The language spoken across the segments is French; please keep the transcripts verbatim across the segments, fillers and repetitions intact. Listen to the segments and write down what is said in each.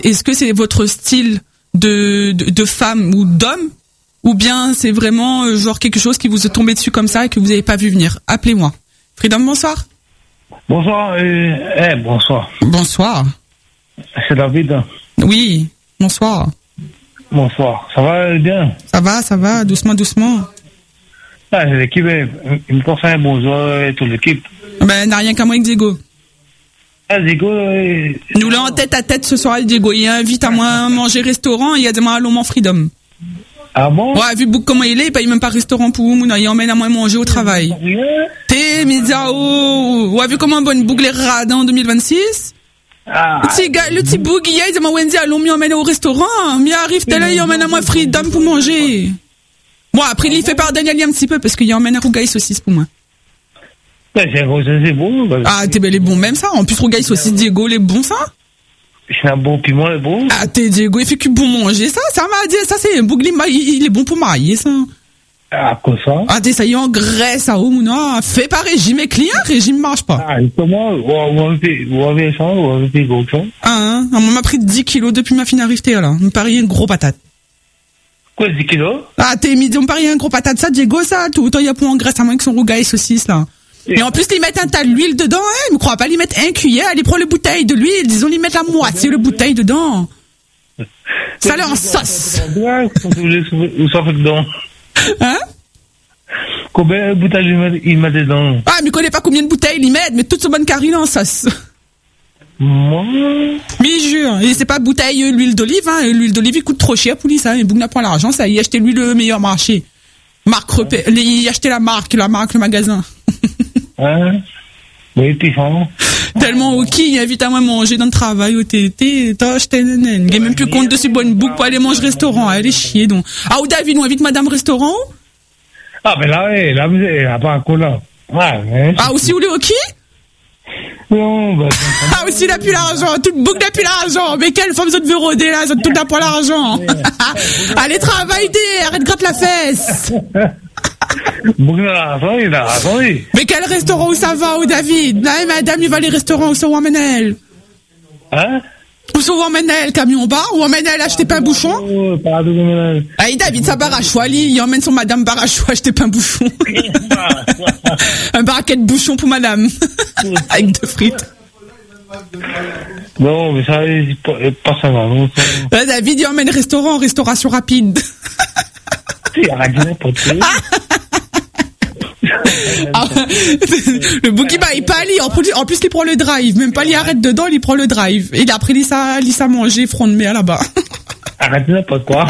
est-ce que c'est votre style de, de, de femme ou d'homme, ou bien c'est vraiment euh, genre quelque chose qui vous est tombé dessus comme ça et que vous n'avez pas vu venir? Appelez-moi. Freedom, bonsoir. Bonsoir, euh, eh, bonsoir. Bonsoir. C'est David. Oui, bonsoir. Bonsoir. Ça va bien? Ça va, ça va, doucement, doucement. Ah, l'équipe, il me conseille un bonjour et toute l'équipe. Ben, n'a rien qu'à moi avec Diego. Ah, Diego, euh... Nous l'avons en tête à tête ce soir avec Diego. Il invite à moi manger restaurant, il a dit moi allons mon Freedom. Ah bon? Ouais, vu comment il est, il paye même pas restaurant pour vous, il emmène à moi manger au travail. T'es Midiao. Ouais, vu comment bonne boucle est rade en deux mille vingt-six? Ah. Le petit gars, le petit boug, il dit moi Wendy, allons m'y emmène au restaurant. M'y arrive, t'es là, il emmène à moi Freedom pour manger. Bon, après, il fait par Daniel un petit peu parce qu'il emmène à Rougail saucisse pour moi. Ben, c'est bon. Ben, ah, t'es bel et bon, même ça. En plus, Rougail saucisse, Diego, les bons, ça? C'est un bon piment, les bons. Ah, t'es Diego, il fait que bon manger, ça. Ça m'a dit, ça, c'est un bougli, il est bon pour marier, ça. Ah, quoi ça? Ah, t'es ça, il engraisse, ça, ou non? Fait par régime et client, régime marche pas. Ah, comment? Vous avez ça, vous avez fait gros ça? Ah, hein. On m'a pris dix kilos depuis ma fine arrivée, là. On me parie une gros patate. Quoi, dix kilos? Ah, t'es mis, on me parie un gros patate, ça, Diego, ça. Tout autant il y a pour engraisse à moins que son rougail saucisse, là. Et, et en plus, ils mettent un tas d'huile dedans, hein. Ils me croient pas, ils mettent un cuillère, ils prennent le bouteille de l'huile, disons, ils mettent la moitié de bouteille dedans. Ça, là, en sauce. Où ça fait dedans? Hein? Combien de bouteilles ils mettent dedans? Ah, mais je connais pas combien de bouteilles ils mettent, mais toute ce bonne carine en sauce. Moi? Mais je jure, et c'est pas bouteille euh, l'huile d'olive, hein. L'huile d'olive, il coûte trop cher pour lui, ça. Il n'a pas l'argent, ça. Il a acheté lui le meilleur marché. Marque repé... Il a acheté la marque, la marque, le magasin. Hein? Oui, puis hein. Tellement ok, il invite à moi manger dans le travail au T T, t'as acheté une naine. Il a même plus compte dessus bonne boucle pour aller manger restaurant. Elle est chier, donc. Ah, ou David, nous invite madame restaurant? Ah, ben là, oui, là, il n'a pas un coup là. Ouais, ah, aussi, ou le hockey? Non, bah, ah, aussi, il a plus l'argent. Toute boucle n'a plus l'argent. Mais quelle femme, ça te veut rôder, là, ça te n'a pas l'argent. Allez, travaille, t'es, arrête de gratter la fesse. Boucle n'a l'argent, il a l'argent, oui. Mais quel restaurant où ça va, où David? Là, madame, il va les restaurants où ça, où emmène elle? Hein? Où ça, où emmène elle? Camion bas? Où emmène elle acheter pain bouchon? Oh, pardon, madame. Ah, David, ça barachois, il emmène son madame barachois acheter pain bouchon. Un baraquet de bouchon pour madame. Avec deux frites. Non, mais ça, il pas ça, non. Là, David, il emmène restaurant, restauration rapide. Tu arrêtes n'importe quoi. Ah, le bouki, bah, il pas en plus, en plus, il prend le drive. Même pas, il arrête dedans, il prend le drive. Et il a pris ça, il s'est mangé front de mer là-bas. Arrête n'importe quoi.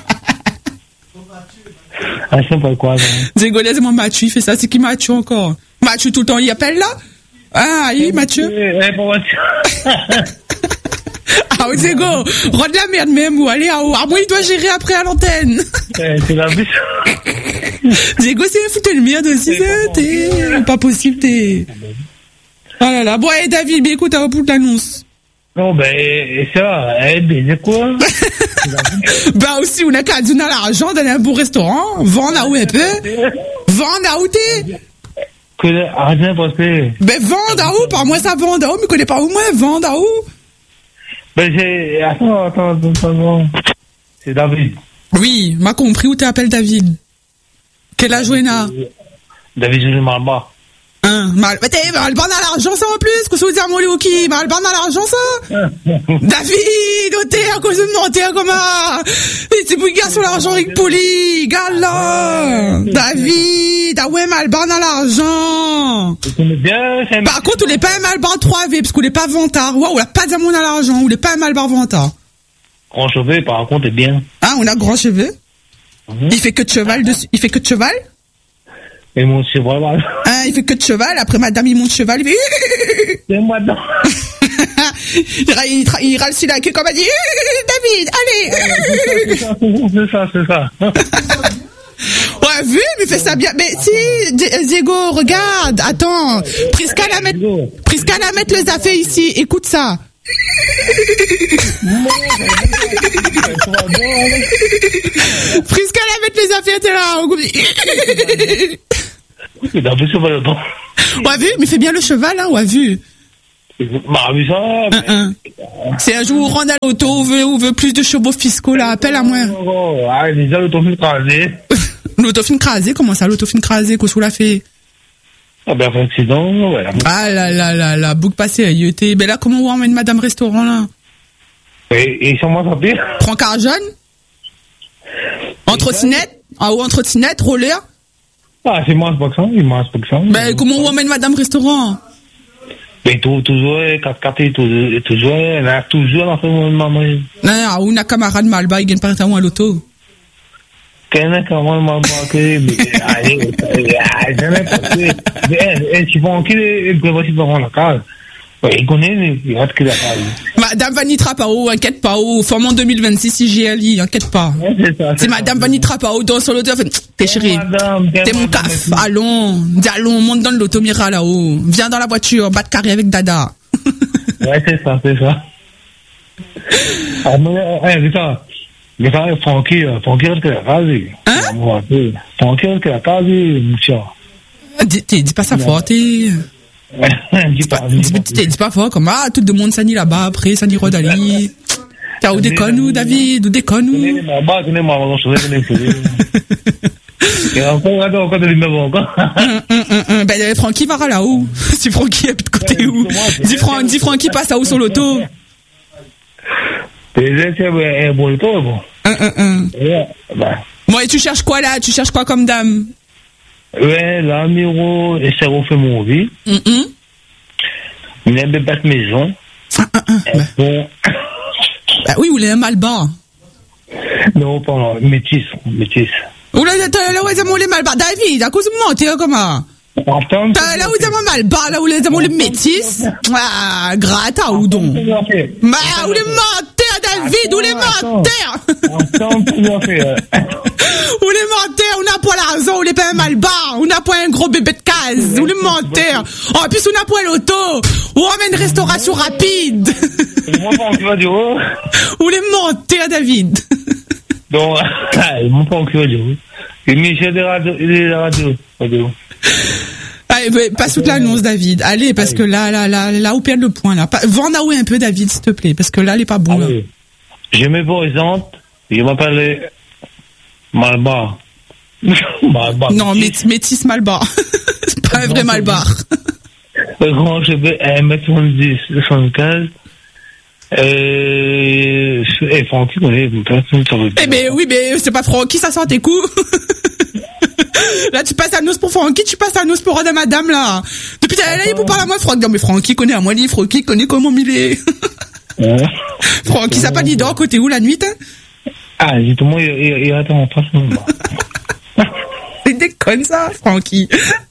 Arrête n'importe quoi, non. Zégolais, c'est mon Mathieu, il fait ça, c'est qui Mathieu encore? Mathieu, tout le temps, il appelle là? Ah, oui, Mathieu. Eh, pour Mathieu. Ah, oui, Zégo, rends de la merde même, ou allez, à moi, il doit gérer après à l'antenne. C'est la bise. Zégo, c'est foutu le merde aussi, t'es pas possible, t'es. Oh là là, bon, et David, bien écoute, à pour l'annonce. Non, ben, ça, eh, ben, c'est quoi? Bah aussi, on a qu'à donner l'argent d'aller à un beau restaurant, vendre à où un peu, vendre à où t'es. Arrête n'importe quoi. Ben, vendre à où, par moi ça vend à où, mais connais pas où moi, vendre à où? Ben, j'ai, attends, attends, attends, attends. C'est David. Oui, m'a compris où t'appelles David. Quel âge on a? David, je ne m'en bats. Hein, mal, mais t'es, mal ban à l'argent, ça, en plus, qu'est-ce que ça veut dire, mon Léoki? Mal ban à l'argent, ça? David, oh, t'es, à cause de moi, t'es, comment? C'est pour gars sur l'argent avec poli, gala! David, ah ouais, mal ban à l'argent! Bien, par contre, on n'est pas un mal ban trois V, parce qu'on n'est pas vantard. Ouais, on n'a pas d'amour à l'argent, on n'est pas un mal ban vantard. Grand cheveux, par contre, est bien. Ah, on a grand cheveux? Mm-hmm. Il fait que de cheval dessus, il fait que de cheval? Et mon cheval, hein, il fait que de cheval, après madame, il monte cheval, il fait... C'est moi dedans. il, il, il râle si la queue comme elle dit, David, allez. C'est ça, c'est ça, c'est ça. Ouais, vu, mais fait ça bien. Mais si, Diego, regarde, attends. Prisca la mettre, Prisca la mettre les affaires ici, écoute ça. Prisca la mettre les affaires, t'es là. Il a vu cheval dedans. Ouais, vu, mais fais bien le cheval, hein, ouais, vu. Bah, oui, ça. Un, un. C'est un jour où on rentre à l'auto, on veut, on veut plus de chevaux fiscaux, là, appelle à moi. Ah, déjà, l'autofilm crasé. L'autofilm crasé, comment ça, l'autofilm crasé, qu'est-ce qu'on l'a fait? Ah, ben, un accident, ouais. Ah là là là là, boucle passé, il était. Ben là, comment on emmène madame restaurant, là? Et, et sur moi, ça pire. Prends car jeune? En trottinette? Ah, ou en trottinette, roller? Ah, c'est moi, c'est pas que ça, il mange pas que ça. Ben, comment on emmène madame restaurant? Ben, tout, toujours, quatre quatre et toujours, toujours, elle a toujours dans ce moment. Non, non, ou une camarade malba, il gagne pas un à l'auto. Qu'elle a quand même malba, que, allez, je n'ai pas fait. Et tu vois, qu'il est, il peut aussi dans la case. Ouais, il connaît, il reste que la case. Madame Vanitra Pao, inquiète pas, oh, forme deux mille vingt-six, I G L I, inquiète pas. Ouais, c'est ça. C'est madame Vanitra Pao, dans sur l'auto, t'es chérie. T'es mon caf, allons, dis allons, monte dans l'auto, Mira là-haut. Viens dans la voiture, bat carré avec Dada. Ouais, c'est ça, c'est ça. Ah, mais, eh, c'est ça. Mais ça, Francky, Francky reste que la case. Hein? Francky reste que la case, mon cher. Dis, dis pas ça fort, t'es. Dis pas, dis, dis pas fort, comme, ah, tout le monde s'en y là-bas, après, s'en y Rodali. T'as où déconne ou, David, ou déconne ou? Bah, tenez, moi, on se réveille, et encore, encore, encore de l'immeuble, encore. Ben, Francky va là-haut. Si Francky habite de côté où? Dis Francky, dis Francky passe à où sur l'auto? C'est un bon auto, bon. Un, un, un. Bon, et tu cherches quoi, là? Tu cherches quoi comme dame? Ouais, là, Miro, et c'est refait mon vie. Hum, hum. Il y a une bête maison. Ah, ah, ah. Bah. Bah oui, ou les un malbar. Non, pas métis, métis. Ou là, là où ils ont les malbar. David, à cause de moi, t'es comment? Là où ils ont malbar, là où ils ont les métis. Ah, gratte à ou donc? Bah, où les menteurs, David, où les menteurs? Où les menteurs, on n'a pas l'argent, on n'est pas un malbar, on n'a pas un gros bébé de case, où les menteurs. En plus, on n'a pas l'auto, on ramène une restauration rapide. Où les menteurs, David? Donc, ils m'ont pas en cul, et Michel des radios, des radios, radio. Allez, passe toute l'annonce, David. Allez, parce que là, là, là, là, où perd le point, là. Vends là où un peu, David, s'il te plaît, parce que là, elle est pas bon, là. Je me présente, je m'appelle Malbar. Malbar. Non, métis, métis Malbar. C'est pas un vrai Malbar. Grand cheveux, un mètre soixante-dix, soixante-quinze. Euh, et Francky connaît personne sur le. Eh ben oui, mais c'est pas Francky, ça sent tes coups. Là, tu passes à nous pour Francky, tu passes à nous pour de madame, là. Depuis t'es là, il pour parler à moi, Francky. Non, mais Francky connaît à moi, lui, Francky connaît comment il est. Ouais. Francky, ça pas dit dehors, côté où, la nuit, hein? Ah, justement, il, il, il attend en face, non. C'est déconne, ça, Francky.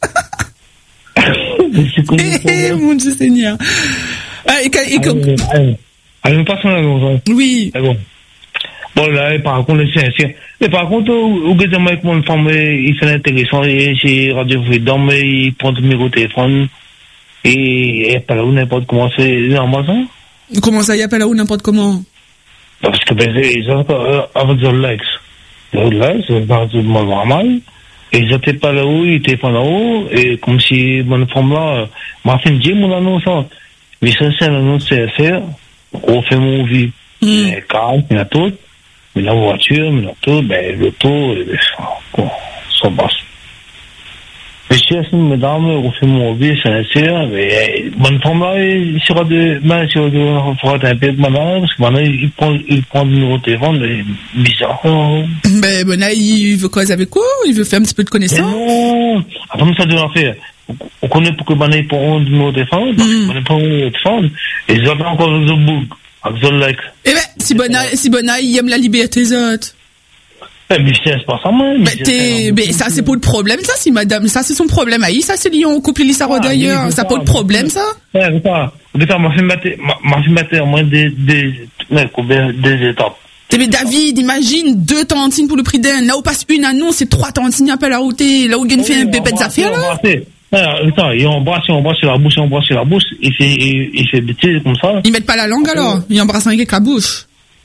Eh, mon Dieu Seigneur. Ah, et, et, et, allez, allez. Allez, nous passons là, bon. Oui. Bon. Bon, là, par contre, c'est, c'est, mais par contre, au gars, avec mon femme, il fait intéressant, et chez Radio Freedom, il prend le numéro de téléphone, et, et, pas là où n'importe comment, c'est normal, ça? Comment ça, il appelle là où n'importe comment? Parce que, ben, ils ont, avec des likes. Les likes, c'est pas normal. Et ils étaient pas là où, ils étaient pas là haut, et comme si, mon femme là, m'a fait dire mon annonce, mais ça, c'est l'annonce C S R, on fait mon vie. Les cartes, il y a tout. Mais la voiture, mais la tout, ben, l'auto, quoi, ça passe. Mais si c'est une mesdames, on fait mon vie, c'est un sérieux, mais, bonne femme là, il sera de, ben, il sera de, il faudra un peu de madame, parce que maintenant, il prend, il prend le numéro de téléphone, mais, bizarre, quoi. Ben, bon, là, il veut causer avec quoi? Il veut faire un petit peu de connaissance? Non! Après, ça doit faire. On connaît pour que maintenant, il prend le numéro de téléphone, parce que maintenant, il prend le numéro de téléphone, et ils ont encore le book. Like. Eh ben, si Bona, si Bona, il aime la liberté, autres. Eh, mais c'est pas ça, moi. Mais t'es, mais ça, c'est pas le problème, ça, si madame, ça, c'est son problème, aïe, ça, c'est lié au couple Lissaro d'ailleurs, ça, pas le problème, ça? Ouais, c'est ça. Au départ, m'a fait mettre, m'a fait mettre au moins des, des, des étapes. Eh mais David, imagine deux tantines pour le prix d'un. Là où passe une annonce, c'est trois tantines à peine à ôter. Là où il fait un bébé d'affaires, là. Attends, il embrasse, il embrasse la bouche, il embrasse la bouche, il fait, il, il fait bêtise comme ça. Ils mettent pas la langue alors, ils embrassent avec la bouche.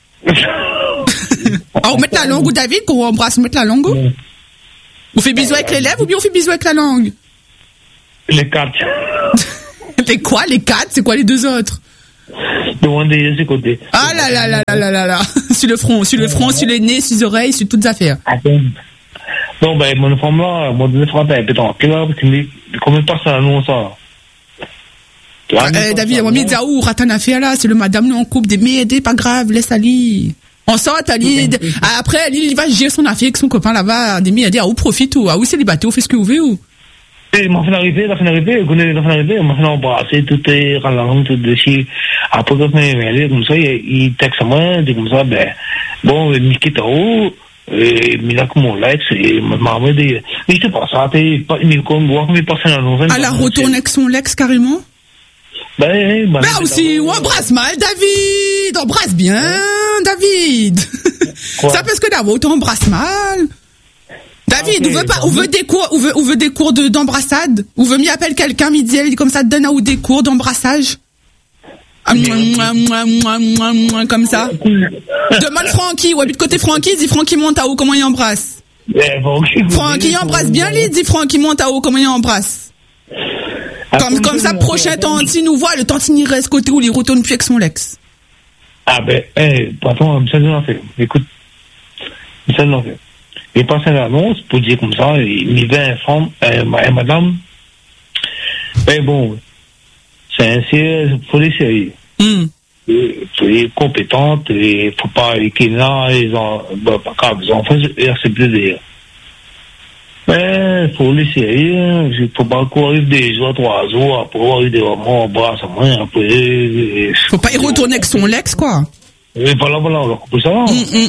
Ah, on met la langue ou David, quand on embrasse, on met la langue ou? On fait bisous avec les lèvres ou bien on fait bisous avec la langue? Les quatre. Les quoi, les quatre? C'est quoi les deux autres? Demandez de ses côtés. Ah là là là là là là là. Sur le front, sur le front, sur les nez, sur les oreilles, sur toutes les affaires. Attends. Non, ben, mon femme là, mon deux frères, un peu tranquille là, parce que, combien de personnes nous, ça? Euh, David, on m'a dit, où, ratan affaire là, c'est le madame, nous, on coupe des m'aider, pas grave, laisse aller. On sort, Ali, après, Ali, il va gérer son affaire avec son copain là-bas, des m'aider, à où profite ou, à où célibataire, fait ce que vous voulez ou? Il m'a fait arriver, il m'a fait arriver, il m'a fait arriver, il m'a fait embrasser, tout est ralent, tout dessus. Après, quand il m'a allé comme ça, il texte à moi, il dit comme ça, ben, bon, Nikita, oh, et Mila comme mon Lex, et m'a dit, mais c'est pas ça, t'es pas, mais comme, voir mes personnes à l'envers. Elle a retourné avec son Lex carrément? Ben, ben. Ben aussi, on embrasse mal, David! Embrasse bien, David! Ça parce que d'abord, t'embrasses mal. David, okay, on veut pas, on veut des cours, on veut, on veut des cours de, d'embrassade. On veut m'y appeler quelqu'un, m'y dit, comme ça, te donne à ou des cours d'embrassage. Comme ça. Demande Francky, ou habite côté Francky, dit Francky monte à haut, comment il embrasse? Francky embrasse bien, lui, dit Francky monte à haut, comment il embrasse? Comme, comme ça, prochain tanti nous voit, le tanti il reste côté où il retourne plus avec son Lex. Ah ben, eh, patron, ça nous en fait. Écoute, ça nous en fait. Il passe une annonce pour dire comme ça, il y a une femme, euh, madame, ben bon, c'est ainsi, il faut les sérieux. Mm. Il faut les compétentes, il ne faut pas qu'il y en a, ils ont, ben, pas grave, les enfants, c'est plaisir. Mais il faut les sérieux, il ne faut pas qu'on arrive des jours, trois jours, après arriver des moments, on brasse à moi, après. Il ne faut pas y retourner avec son Lex, quoi. Et voilà, voilà, on a compris ça.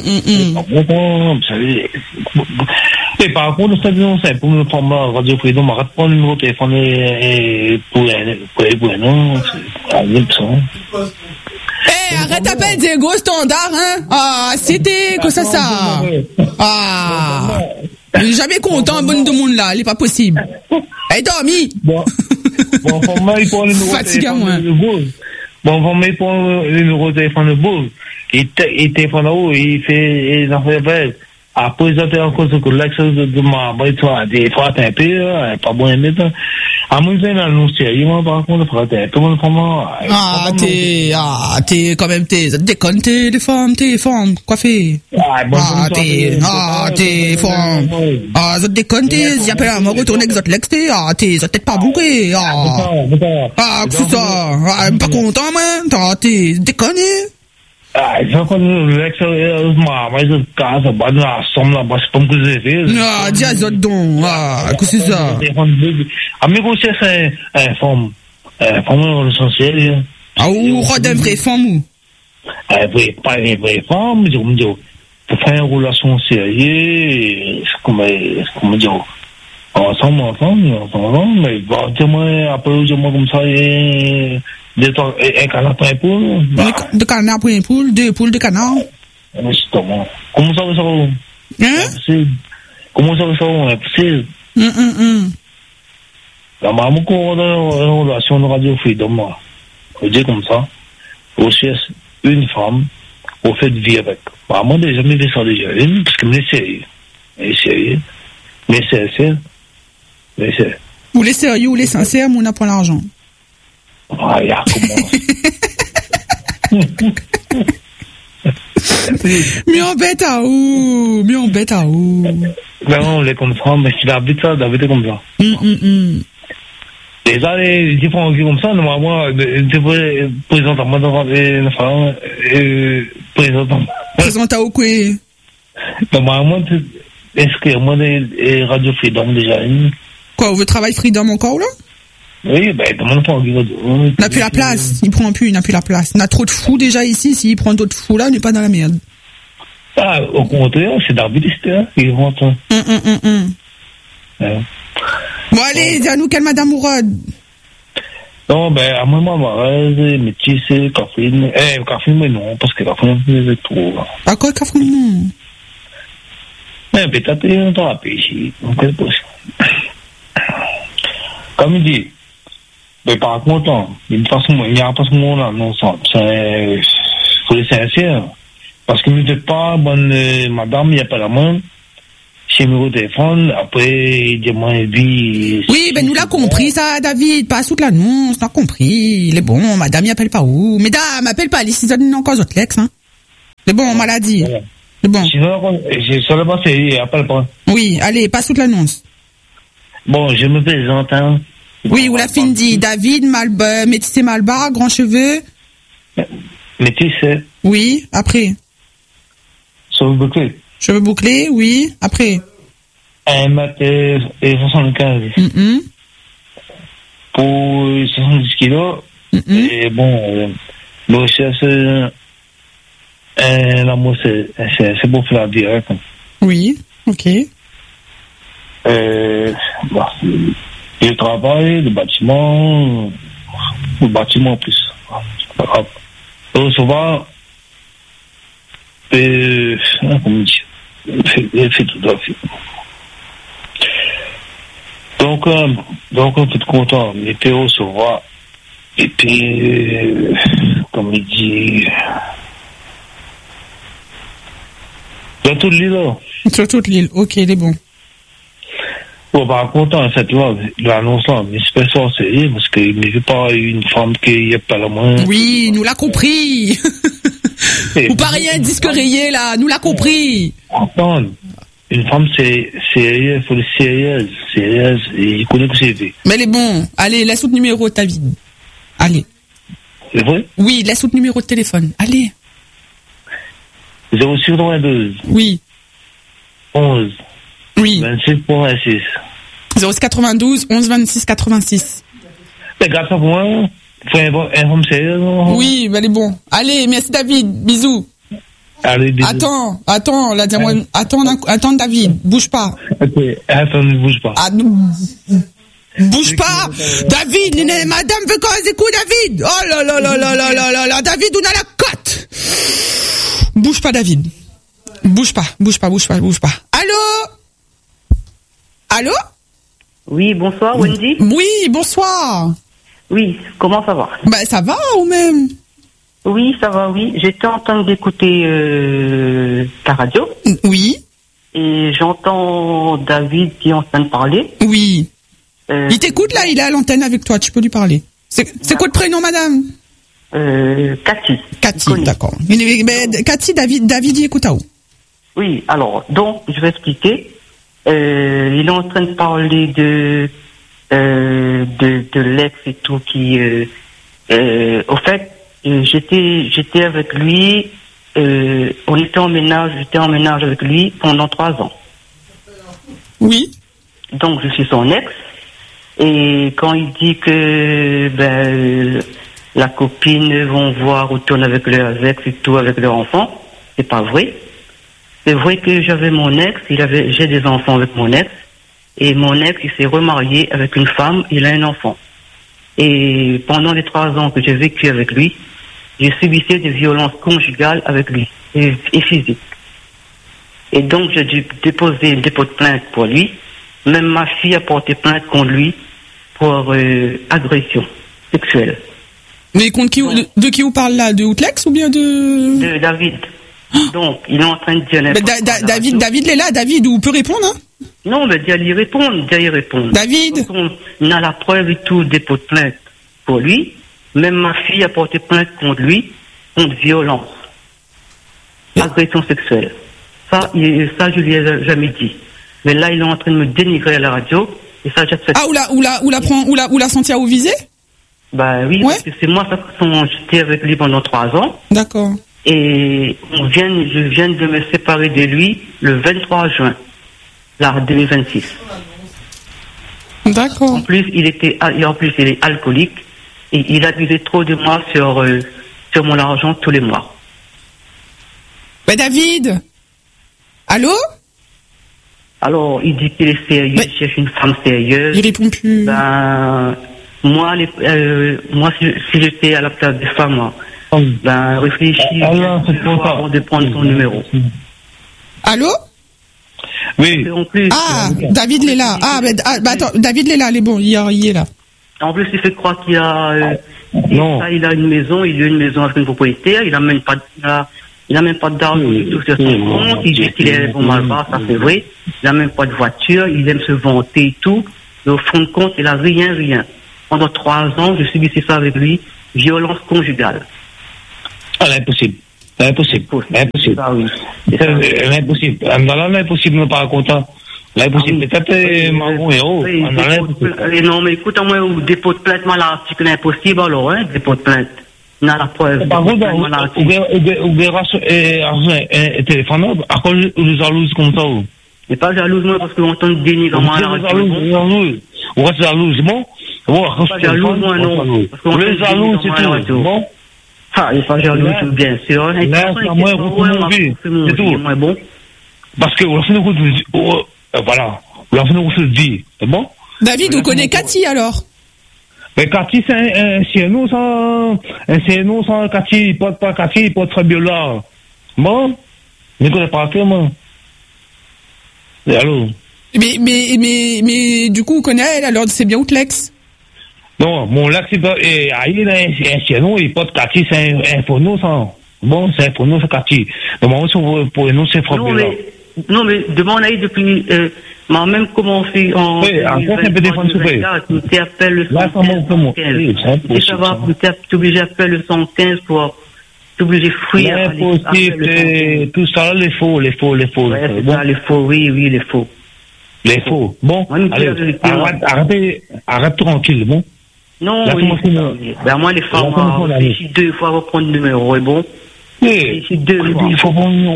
Et par contre, c'est pour me prendre Radio Freedom, on arrête pas le numéro de téléphone pour les non, c'est ça. Eh, arrête à peine Diego standard, hein. Ah, c'était, que ça, ça. Ah. Je suis jamais content, bonne de monde là, il est pas possible. Eh, dormi. Bon, bon, pour moi, il prend le numéro de téléphone de Bourg. Bon, pour moi, il prend le numéro de téléphone de Bourg. Il téléphone là-haut, il fait, il en fait belle. Après, ils ont encore ce que l'accès de ma, bah, toi, des fois, t'es un peu, pas bon, mais, à mon avis, non, sérieux, par contre, t'es un peu, comment, ah, t'es, ah, t'es, quand même, t'es, déconne, t'es, les femmes, t'es, femmes, quoi fait? Ah, t'es, ah, t'es, femmes. Ah, ça déconne, t'es, y a pas, me retourner avec votre lex, t'es, ah, t'es, ça peut-être pas bouqué, ah. Ah, c'est ça, ah, pas content, moi, t'es, déconne, ah, je crois que l'ex, ma, ma, je casse, bah, la somme là, bah, c'est pas que j'ai fait. Ah, dis à zot donc, ah, que c'est ça? Amigo, c'est un femme, un femme essentielle. Ah, ou, roi d'un vrai femme, ou? Un vrai, pas une vraie femme, je me dis, pour faire une relation sérieuse, c'est comme, c'est comme dire, ensemble, ensemble, ensemble, mais, bah, dis-moi, après, dis-moi comme ça, et, un canard pour un poule. Deux canards pour un poule, deux poules de canard. Justement. Comment ça va ça? Hein? Comment ça va ça? On est possible. Hum, hum, hum. La maman, qu'on a une relation de Radio Freedom, on dit comme ça, on cherche une femme, on fait de vie avec. Maman, j'ai jamais fait ça déjà, parce que c'est sérieux. Mais sérieux. Mais c'est sérieux. Mais c'est. Ou les sérieux ou les sincères, mais on n'a pas l'argent. Ah, ya, comment? Mais on bête à où? Mais on bête à où? Ben, on les comprend, mais si l'habite ça, d'habiter comme ça. Hum, hum, hum. Et ça, les différents qui comme ça, normalement, tu présentes à moi devant les enfants, présente à moi. Présente à où, quoi? Normalement, est-ce que moi, les Radio Freedom déjà? Quoi, on veut travailler Freedom encore, là? Oui, ben, comment on peut on n'a plus la place, il prend plus, il n'a plus la place. On a trop de fous déjà ici, s'il prend d'autres fous là, on n'est pas dans la merde. Ah, au contraire, c'est d'arbitre, hein, il rentre. Hum, hum, hum, hum. Ouais. Bon, allez, dis-nous quelle madame Mourad. Non, ben, à moi, moi, métisse, caféine, eh, caféine, mais non, parce que caféine, c'est trop, là. À quoi, caféine, non? Mais, peut-être, on t'en a pêché, donc, c'est possible. Comme il dit, mais par contre, il n'y a pas ce mot-là, non, il faut les sincère. Parce que ne pas bonne madame, il n'y a pas la main. ses numéros de téléphone, après, il demande vie. Oui, ben nous l'a compris ça, David, pas toute l'annonce, on a compris. Il est bon, madame, il appelle pas où. Mesdames, appelle pas, les six autres, encore autres l'ex, hein. C'est bon, on m'a l'a dit. Voilà. C'est bon. Sinon, j'ai seulement c'est, il appelle pas. Oui, allez, pas toute l'annonce. Bon, je me présente, hein. Oui, ou la fin dit, David, Malba, métissé Malbar, grands cheveux. Métissé. Oui, après. Cheveux bouclés. Cheveux bouclés, oui, après. un mètre soixante-quinze. Mm-hmm. Pour soixante-dix kilos. Mm-hmm. Et bon, euh, le recherche, euh, l'amour, c'est, c'est, c'est pour faire direct. Oui, ok. Euh, bon, le travail, le bâtiment, le bâtiment en plus. Donc, souvent, euh, comment dire, elle fait tout à fait. Donc, euh, donc, on peut être content. Météo se voit. Et puis, euh, comme il dit, dans toute l'île, là. Sur toute l'île, ok, il est bon. Bon, par contre, en fait, là, l'annonce là, mais c'est pas ça, c'est parce qu'il ne veut pas une femme qui n'y a pas la moindre. Oui, nous l'a compris. Ou pas rien, disque rayé, là, nous l'a compris. Attends, une femme, c'est sérieuse, il faut le sérieuse, sérieuse, et il connaît que c'est fait. Mais elle est bon. Allez, laisse le numéro de ta vie. Allez. C'est vrai? Oui, laisse le numéro de téléphone. Allez. zéro six quatre-vingt-douze. Oui. onze. Oui. vingt-six vingt-six. zéro six quatre-vingt-douze, onze vingt-six quatre-vingt-six. Mais garde ça pour moi. Faut une femme sérieuse. Oui, ben elle est bon. Allez, merci David. Bisous. Allez, bisous. Attends, attends, là, dis-moi, attends, attends David, bouge pas. Ok, attends, ne bouge pas. Ah, bouge pas. David, néné, madame veut qu'on écoute David. Oh là là là là là là là là, David, on a la cote. Bouge pas David. Bouge pas, bouge pas, bouge pas, bouge pas. Allô? Allô? Oui, bonsoir Wendy. Oui, bonsoir. Oui, comment ça va? Ben ça va ou même? Oui, ça va, oui. J'étais en train d'écouter euh, ta radio. Oui. Et j'entends David qui est en train de parler. Oui. Euh, Il t'écoute là, il est à l'antenne avec toi, tu peux lui parler. C'est, c'est quoi le prénom, madame? euh, Cathy. Cathy, d'accord. Mais, mais, Cathy, David, David, il écoute à où? Oui, alors, donc, je vais expliquer. Euh, il est en train de parler de, euh, de, de l'ex et tout qui, euh, euh, au fait, euh, j'étais, j'étais avec lui, euh, on était en ménage, j'étais en ménage avec lui pendant trois ans. Oui. Donc, je suis son ex. Et quand il dit que, ben, la copine vont voir retourner avec leurs ex et tout, avec leurs enfants, c'est pas vrai. C'est vrai que j'avais mon ex, il avait, j'ai des enfants avec mon ex, et mon ex, il s'est remarié avec une femme, il a un enfant. Et pendant les trois ans que j'ai vécu avec lui, j'ai subissé des violences conjugales avec lui, et, et physiques. Et donc, j'ai dû déposer un dépôt de plainte pour lui. Même ma fille a porté plainte contre lui pour euh, agression sexuelle. Mais contre qui, de, de qui vous parle là? De Outlex ou bien de... De David. Donc, il est en train de dire... Mais da, da, David, David, il est là, David, vous pouvez répondre, hein? Non, mais d'y y répondre, d'y y répondre. David. Donc, on a la preuve et tout, dépôt de plainte pour lui. Même ma fille a porté plainte contre lui, contre violence. Mais... agression sexuelle. Ça, il, ça, je lui ai jamais dit. Mais là, il est en train de me dénigrer à la radio, et ça, j'ai fait... Ah, ou la, ou la, ou la prend, ou la, ou la senti à vous viser? Bah oui, ouais. Parce que c'est moi, ça, j'étais avec lui pendant trois ans. D'accord. Et on vient, je viens de me séparer de lui le vingt-trois juin, là, deux mille vingt-six. D'accord. En plus, il était, et en plus, il est alcoolique, et il abusait trop de moi sur, euh, sur mon argent tous les mois. Mais David! Allô? Alors, il dit qu'il est sérieux, il cherche une femme sérieuse. Il répond plus. Ben, moi, les, euh, moi, si, si j'étais à la place des femmes, ben, réfléchis Alors, c'est pour ça. avant de prendre son numéro. Allô? Oui. En plus, ah, David il est là. Ah, ben, ah, ben attends, David il est là, il est bon, il, il est là. En plus, il fait croire qu'il a, euh, non. il a une maison, il a une maison avec une propriétaire, il a même pas, il a, Il n'a même pas d'argent du tout sur son compte. Il dit qu'il est bon malbas, ça c'est vrai. Il n'a même pas de voiture. Il aime se vanter et tout. Mais au fond de compte, il n'a rien, rien. Pendant trois ans, je subissais ça avec lui. Violence conjugale. Ah, l'impossible. L'impossible. L'impossible. Ah oui. L'impossible. Là, l'impossible n'est pas content. L'impossible. Peut-être, Margot et oh. Non, mais écoute, moi, ou dépôt de plainte, moi, l'article est impossible, alors, hein, dépôt de plainte. On a la preuve. Par contre, ou verra un téléphone, à cause de jalouse comme ça. Mais pas jalouse, moi, parce qu'on entend déni comme moi. Jalouse, ou reste jalouse, bon? Pas jalouse, moi, non. Parce qu'on est jalouse, c'est tout, bon? Ah, il n'est pas jalouse, bien sûr. Là, c'est moi, c'est tout. Bon. Parce que, on a fait une route, voilà. On a fait une route de vie, c'est bon? David, vous connaissez Cathy, alors? Mais Cathy, c'est un C N O sans, un C N O sans Cathy, il porte pas Cathy, il porte Fabiola. Bon? Je ne connais pas que moi. Et allô? Mais, mais, mais, mais, du coup, vous connaissez elle, alors c'est bien Outlex? Non, mon Lex, il porte, et, il a un C N O, il porte Cathy, c'est un, un phono sans. Bon, c'est un phono, c'est Cathy. Donc, moi, pour nous, c'est Fabiola. Non, mais demande à depuis, euh, m'a même commencé en. Oui, encore un peu défendu souffrir. Tu appelles le cent quinze. Si ça va, tu es obligé d'appeler le cent quinze pour. Tu es obligé de fuir. Impossible, tout ça, les faux, les faux, les faux. Ouais, c'est ça, les faux, oui, oui, les faux. Les faux. Bon, allez, arrête, arrête, arrête tranquille, bon. Non, oui. Ben, moi, les femmes, on réfléchit deux fois à reprendre le numéro, est bon. Oui, il faut prendre une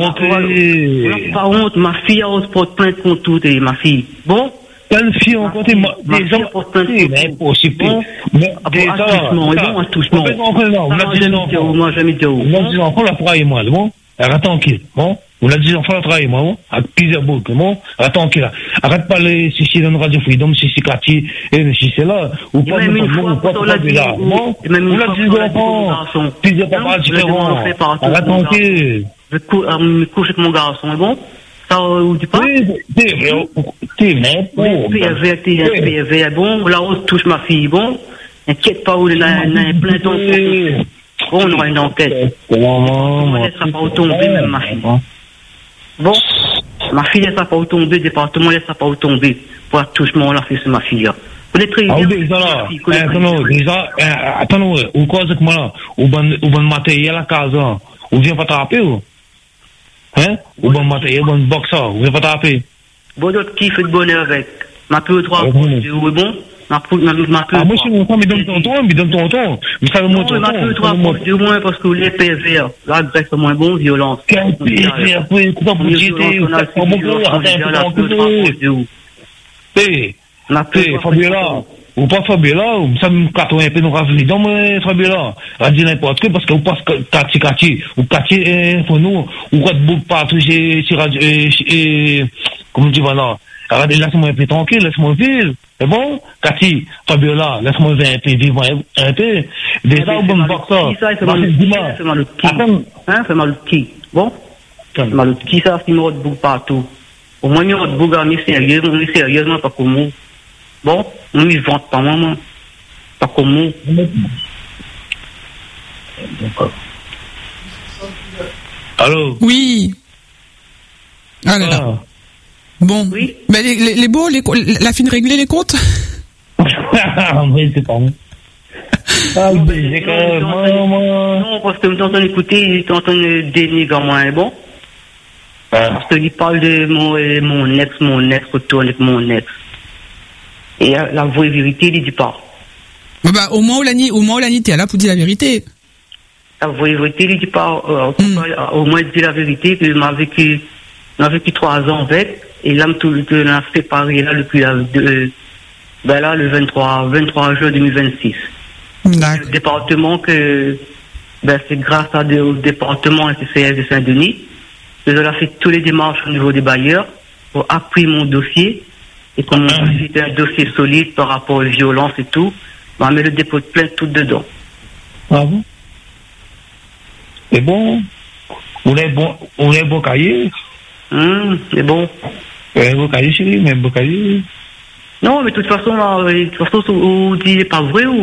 numéro. Par contre, ma fille a aussi porte plainte contre tout, ma fille. Bon? Quelle fille en côté, des gens portent plainte contre tout. C'est impossible. Mais déjà, attouchement, bon, attouchement. On a des enfants. Moi, jamais dit où. On a des enfants, la travailler moi, bon? Arrête tranquille, bon? On a des enfants, la travailler moi, bon? Avec plusieurs boucles, bon? Arrête tranquille, arrête pas les, si c'est dans Radio Freedom, si c'est Cathy, et si c'est là, ou pas, ou pas, ou pas, là, bon? On a des enfants, plusieurs papas différents. Arrête tranquille. Je me couche avec mon garçon, bon? Ça, ou du pas? Oui, t'es vrai, t'es vrai, bon. P R V, t'es P R V, bon? Là, on touche ma fille, bon? Inquiète pas, il y a plein d'enfants. Bon, on aura une enquête. On ne laissera pas retomber, même ma fille. Bon, ma fille ne laissera pas retomber, le département ne laissera pas retomber. Pour un touchement, on l'a fait sur ma fille. Vous êtes très bien. Ah, déjà là, attends, déjà, attends, ou quoi, c'est que moi là, ou bon matériel à casa, ou vient pas t'attraper, ou? Hein? Ou bon matériel, bon boxeur, ou vient pas t'attraper? Bon, d'autres qui fait de bonheur avec. Ma peu trois, c'est bon? Ah, moi, je suis mon temps, mais donne ton temps, mais donne ton temps. Mais ça veut mon temps. Non, mais ma trois points de moins parce que les P V R, là, c'est moins bon, violence. Quel P V R, oui, écoute, vous dites, on m'a beaucoup, attends, P, P, Fabiola, ou pas Fabiola, ou ça me quatre-vingts P, nous raffinons, non, mais Fabiola, on dit n'importe quoi, parce qu'on passe Cathy, Cathy, ou Cathy, pour nous, ou quoi de boucle partout, sur radio, et, comment tu vas là? Arrête, laisse-moi un peu tranquille, laisse-moi vivre. C'est bon? Cathy, Fabiola, laisse-moi un peu vivre un peu. Déjà, au bon boxeur. Fais-moi le qui, fais-moi le qui. Hein, fais-moi le qui. Bon? Fais-moi le qui, ça, c'est numéro de boucle partout. Au moins, numéro de boucle, mais sérieusement, mais sérieusement, pas comme moi. Bon? On ne vante pas, maman. Pas comme moi. Allô? Oui. Ah là là. Bon, oui. Ben les, les, les beaux, les, la fine régler les comptes. Oui, c'est pas bon. Ah, non, mais, non, non, non, non, parce que tu entends écouter, tu entends dénigrer moi, bon. Ah. Parce qu'il parle de mon, mon ex, mon ex, retourne avec mon ex. Et la vraie vérité, il dit pas. Bah, bah, au moins, Olani, au moins, Olani, t'es là pour dire la vérité. La vraie vérité, il dit pas, euh, mm. Au moins, il dit la vérité, qu'il m'a vécu, m'a vécu trois ans avec. Et là, tout le a séparé là depuis la, de, ben là, le vingt-trois juin deux mille vingt-six. D'accord. Le département que, ben c'est grâce à des, au département S C S de Saint-Denis que j'ai fait tous les démarches au niveau des bailleurs pour appuyer mon dossier. Et comme c'était un dossier solide par rapport aux violences et tout, on met le dépôt de plainte tout dedans. Ah bon? C'est bon? On est bon, on est bon cahier? Hum, c'est bon. Ouais, beau cahier, chérie, mais beau cahier. Non, mais de toute façon, là, de toute façon, on dit pas vrai ou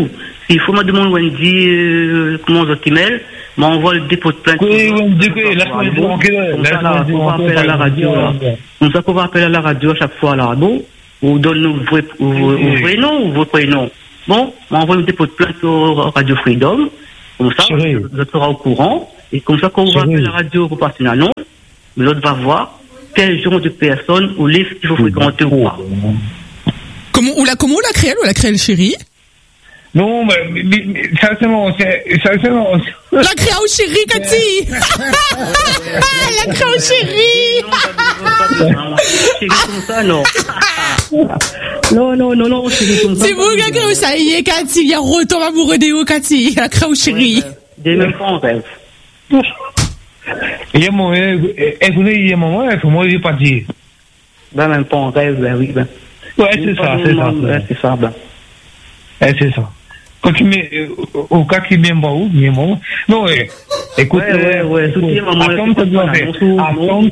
s'il faut me demander Wendy, euh, comment on email, m'envoie le dépôt de plainte. Oui, Wendy, laisse-moi dire tranquille. Comme ça, là, on va appeler à la radio, là. Comme ça qu'on va appeler à la radio à chaque fois, là, bon? Ou donne-nous vos prénoms ou vos prénoms. Bon, m'envoie le dépôt de plainte au Radio Freedom. Comme ça, vous serez au courant. Et comme ça, quand on va appeler la radio pour passer une annonce, l'autre va voir quel genre de personnes ou livres qu'il faut fréquenter ou pas. Comment, ou la, comment on l'a créé, ou la créé le chéri? Non, mais, mais, mais ça c'est bon, ça c'est bon. La créé au chéri, Cathy! La créé au chéri! Chéri comme ça, non. Non, non, non, non, chéri comme ça. C'est vous qui avez créé ça, il y a Cathy, il y a retour amoureux de vous, Cathy. La créé au chéri. J'ai même pas en rêve. Il y a mon, écoutez, il y a mon rêve, moi je n'ai pas dit. Ben, même pas en rêve, ben oui, ben. Ouais, c'est ça, c'est ça. Ouais, c'est ça, ben. Eh, c'est ça. Quand tu mets, au cas qui vient pas où, mais bon. Non, écoute. Ouais, ouais, ouais, soutien, maman. Attends, tu dois faire. Attends,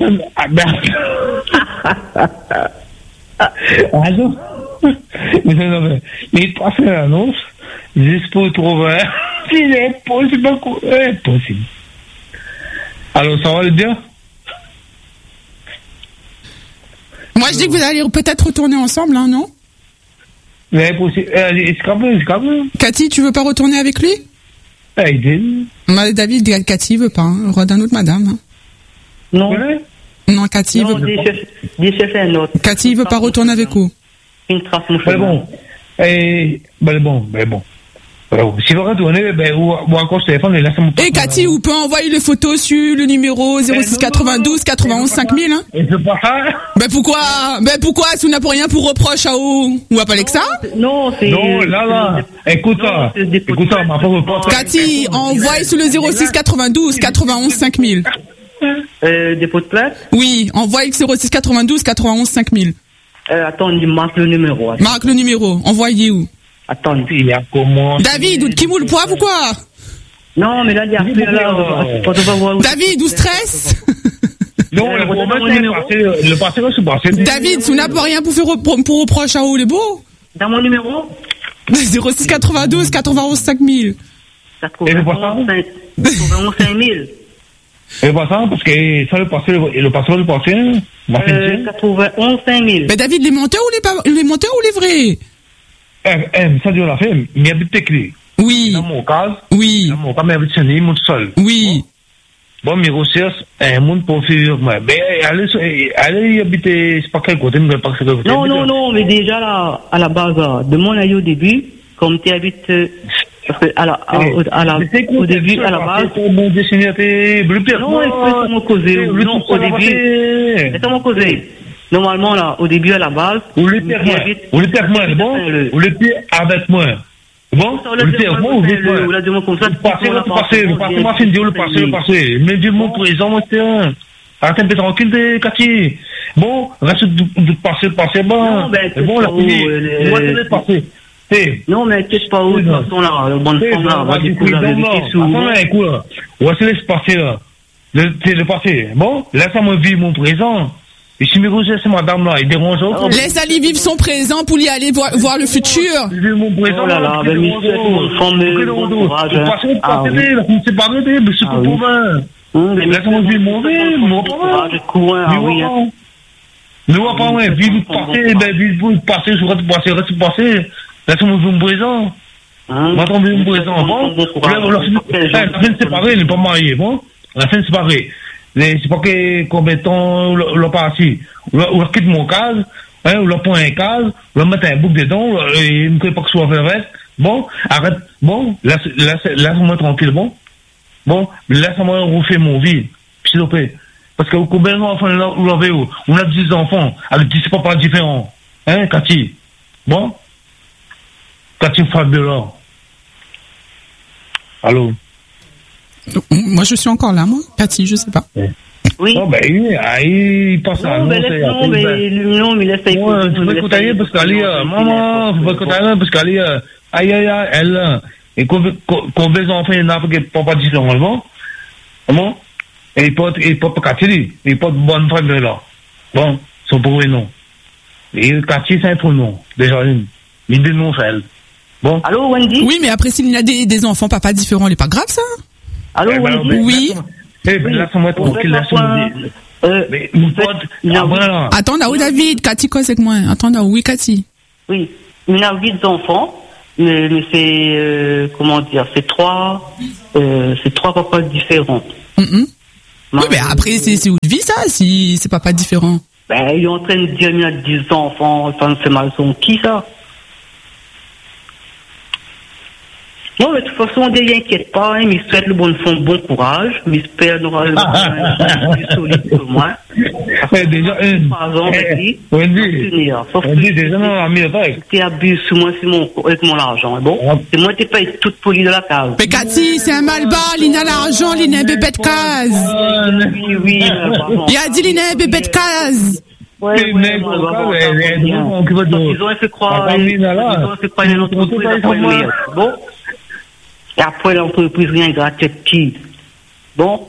attends. Mais non, mais, il passe l'annonce, juste pour trouver, il est possible, impossible. Alors, ça va le dire? Moi, je dis que vous allez peut-être retourner ensemble, hein, non? Mais possible. C'est quand même, c'est quand même. Cathy, tu veux pas retourner avec lui? Eh, il dit. David, Cathy veut pas, hein. Roi d'un autre madame. Hein. Non. Non, Cathy non, veut pas. Des chefs un autre. Cathy veut pas retourner avec vous. Une trace, mon frère. Ben bon. Eh, ben bon, ben bon. Si vous retournez, ben, ou, ou encore ce téléphone, et là, ça me Et Cathy, vous pouvez envoyer les photos sur le numéro zéro six quatre-vingt-douze quatre-vingt-onze cinq mille, hein? Et c'est pas ça? Ben pourquoi? Ben pourquoi? Si vous n'avez pour rien pour reproche à ou, ou à Alexa? Non, c'est. Non, là, là. Écoute ça. Écoute ça, ma pauvre. Cathy, envoyez sur le zéro six quatre-vingt-douze quatre-vingt-onze cinq mille. Euh, dépôt de plainte? Oui, envoyez zéro six quatre-vingt-douze quatre-vingt-onze cinq mille. Euh, attends, il marque le numéro. Attends. Marque le numéro. Envoyez où? Attends, il y a comment? David, ou qui moule le poivre ou quoi? Non, mais là, il y a plus là. David, ou stress? Non, le passé, le passé, c'est passé. David, si vous n'avez pas rien pour faire pour reproche à où, les beaux? Dans mon numéro? zéro six quatre-vingt-douze quatre-vingt-onze cinq mille. quatre-vingt-onze cinq mille. Et pas ça, parce que ça, le passé, le passé, le passé, euh, quatre-vingt-onze cinq mille. Mais David, les menteurs ou les, les menteurs ou les vrais? Eh, eh, ça, Dieu l'a fait, mais il y a des écrit. Oui. Dans mon cas. Oui. Dans mon cas, mais il y a des chenilles, mon seul. Oui. Bon, mais recherche, un monde pour faire, mais, allez, allez, habiter, c'est pas quel côté, mais pas quel côté. Non, non, non, mais déjà, là, à la base, de mon avis au début, comme tu habites, parce que, à la, à, à la, au début, à la base. Mon dessinateur, bleu pierre. Non, laisse-moi mon causer, non, au début. Laisse-moi causer. Normalement, là, au début, à la base. Ou le pire, moi. Ou le pire, moi, bon? Ou le pire avec moi. Bon? Ou le pire, moi, ou le pire, moi. Ou la demande comme ça. Le passé, le passé, le passé, moi, c'est le passé, le passé. Mais dis mon présent, moi, tiens. Arrête un peu tranquille, Cathy. Bon, reste de passer, passer, bon. Non, ben, bon, la fini. Moi, c'est le passé. Non, mais qu'est-ce pas où, de toute façon, là, le bon femme, là, va découvrir la vérité sous. Attends, là, écoute, là. Voici le passé, là. C'est le passé. Bon, laisse-moi vivre mon présent. Et si mes c'est madame là, il dérange autre. Laisse Ali vivre son présent pour y aller voir, voir le futur. Vivre mon présent. Oh là là, ben, mais c'est mon fameux, bon courage. Ah oui. C'est pas vrai, mais c'est pas pour moi. Laisse-moi vivre mon vie, mon courage, courant, ah oui. Ne vois pas, ouais, vivre le passé, ben, vivre le passé, je reste passé, reste passé. Laisse-moi vivre mon présent. Maintenant, vivre mon présent, bon. La fin séparée, elle n'est pas mariée, bon. La fin séparée. C'est pas que combien de temps on l'a pas assis. On l'a quitte mon case, hein, on l'a point un case, on l'a mettre un bouc dedans, et il ne peut pas que ce soit fait reste. Bon, arrête, bon, laisse-moi tranquille, bon. Bon, laisse-moi refaire mon vie, s'il vous plaît. Parce que combien d'enfants vous avez où? On a dix enfants, avec dix papas différents. Hein, Cathy? Bon? Cathy Fabiola. Allô? Moi, je suis encore là, moi. Cathy, je sais pas. Oui. Non, ben, il passe à nous. Non, mais non, mais laisse pas écouter. Tu peux écouter parce qu'elle est, maman, tu peux écouter parce qu'elle est, aïe, aïe, aïe, elle, et combien d'enfants il y en a qui papa dit normalement? Bon? Et il peut, il peut pas Cathy, il peut bonne femme là. Bon, son premier nom. Et Cathy, c'est un prénom. Déjà, il dénonce elle. Bon. Allô, Wendy? Oui, mais après, s'il y a des, des enfants, papa différents, il est pas grave, ça? Allô, Eh ben, Wendy? mais- Oui. Eh, ben, laisse-moi tranquille, laisse-moi. Euh, Mais, mon pote, il a- ah, voilà. Attends, là, où David? Cathy, cause avec moi. Attends, là, oui, Cathy. Oui, il a huit enfants, mais, mais c'est, euh, comment dire, c'est trois, euh, c'est trois papas différents. Mm-mm. Ma- Oui, mais après, c'est, c'est où de vie, ça, si c'est papa différent? Ben, il est en train de dire, il a dix enfants, ça me fait mal, son qui, ça? Non, mais de toute façon, on ne inquiète pas, hein, mais souhaite le bon fond, bon courage, mais j'espère qu'on aura le plus solide que moi. Eh, déjà, eh, Par exemple, eh, Wendy, Wendy, tenir. Sauf Wendy, que déjà, non, ami, avec. tu abuses sur moi, sur mon, avec mon argent, hein, bon? Ah. C'est moi qui paye toute polie de la case. Mais Cathy, c'est un malbas, il a l'argent, il a un bébé de case. Oui, oui, euh, pardon. Il a dit, il a un bébé de case. Ouais, Mais, ouais, mais, ouais, bon, ouais, ça, ouais, ouais, ouais, ouais, bien. on- on va de- Ils ont fait croire, Ah, oui, là, là. ils ont fait croire une entreprise, On peut pas après une être meilleure. Bon. Et après, l'entreprise rien gratuit qui? Bon.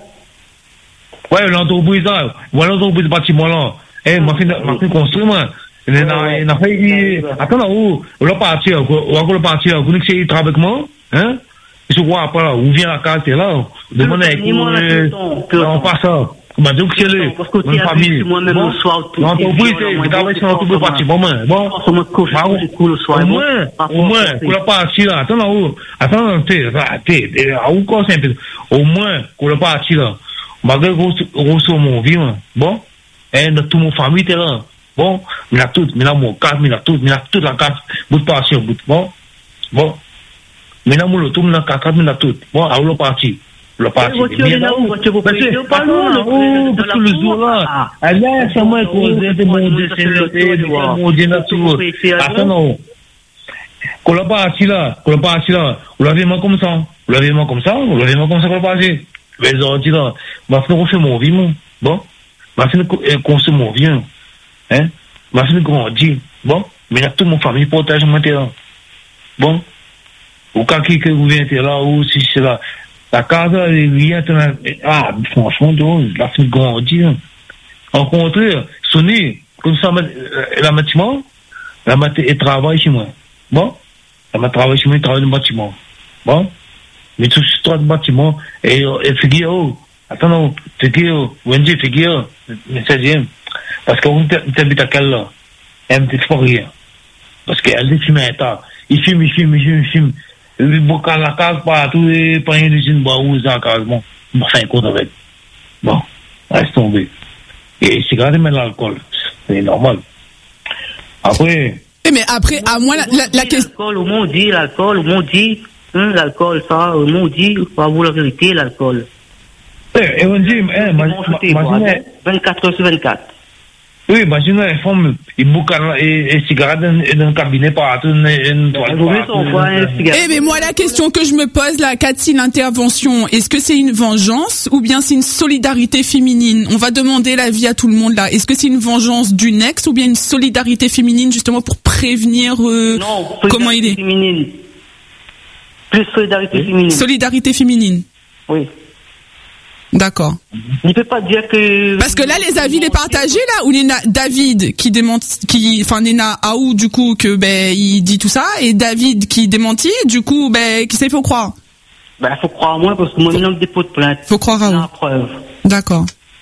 Ouais, l'entreprise, là. Voilà l'entreprise bâtiment, là. Eh, m'a fait, m'a fait construire, moi. Il a, il a fait, il- attends, là, où, où l'a parti, là, où, où l'a parti, là, vous connaissez, il travaille avec moi, hein? Je sais quoi, après, là, où vient la carte, là, demande avec, Dis-moi la euh, question, que- on passe ça. Bah, donc, c'est le, Parce que tu une as famille. vu moi-même Bon, le soir, tout- l'entreprise, tout- c'est, travaille sur l'entreprise bâtiment, moi. Bon. Forcément, coche, Bah, coche, coche le soir, au bon. moins, Pas au moins, forcément. qu'on l'a parti là, attends là où, attends, t'es, t'es, t'es, à où quoi c'est un peu, au moins, qu'on l'a parti là, malgré gros, gros sur mon vie, hein. Bon, et notre, tout mon famille, t'es là, bon, il a tout, il a mon carte, il a tout, il a toute la carte, bout de parti, bout, bon, bon, il a mon loto, il a carte, il a tout, bon, à où l'a parti, l'a parti, voiture, il a où, voiture, vous payez deux pas loin, le- oh, de parce la que le cour. jour là, Ah. elle est, c'est moi, qu'on Oh, a été mon oh, dessin, c'est le c'est tour, mon tu ordinateur, vois. Tu peux attends, non. Qu'on l'a pas assis là, qu'on l'a pas assis là, vous l'avez moi comme ça, vous l'avez moi comme ça, vous l'avez moi comme ça qu'on l'a pas assis. Mais ils ont dit là, ma fille refait mon vie, mon, bon, ma fille construit mon vie, hein, ma fille grandit, bon, mais là, toute mon famille protège mon terrain, bon, ou quand qui que vous venez là, ou si c'est là, la case, elle vient, ah, franchement, donc, la fille grandit, hein. En contraire, Sonny, comme ça, la bâtiment, la matin, elle travaille chez moi. Bon, elle m'a travaillé chez moi, elle travaille dans le bâtiment. Bon, mais tout ce trois bâtiment, et, et figure, oh, attends, non, figure, Wendy, figure, mais c'est bien. Parce que vous t'habitez à quelle là? Elle me dit pas rien. Parce qu'elle dit filmer un tas. Il filme, il filme, il filme, il filme. Il boucle la case partout, et pas une usine, bah, où c'est la case, bon. Il m'a fait un compte avec. Bon, laisse tomber. Et cigarette, mais l'alcool. C'est normal. Après, Eh, mais après, à moi, la, la, la question. L'alcool, au monde dit, l'alcool, au monde dit, hein, l'alcool, ça, au monde dit, faut avouer la vérité, l'alcool. eh, et on dit, eh, Bon, imagine, je t'ai voir, imagine, vingt-quatre heures sur vingt-quatre. oui, imagine, une femme, il boucle et, et cigarette dans, dans un cabinet partout, une, une toile Vous voyez, partout, on voit un une- cigarette. Eh, mais moi, la question que je me pose, là, Cathy, l'intervention, est-ce que c'est une vengeance ou bien c'est une solidarité féminine? On va demander l'avis à tout le monde, là. Est-ce que c'est une vengeance d'une ex ou bien une solidarité féminine, justement, pour prévenir, euh, Non, comment il est? féminine. Plus solidarité féminine. Solidarité féminine. Oui. D'accord. Il ne peut pas dire que... Parce que là, les avis les partagés, là, où Nena David qui démentit, qui, enfin, Nena Aou, du coup, que, ben, il dit tout ça, et David qui démentit, du coup, ben, qui c'est, faut croire? Ben, faut croire à moi, parce que moi, je n'ai dépôt de plainte. Faut croire à On a Aou. la preuve. D'accord.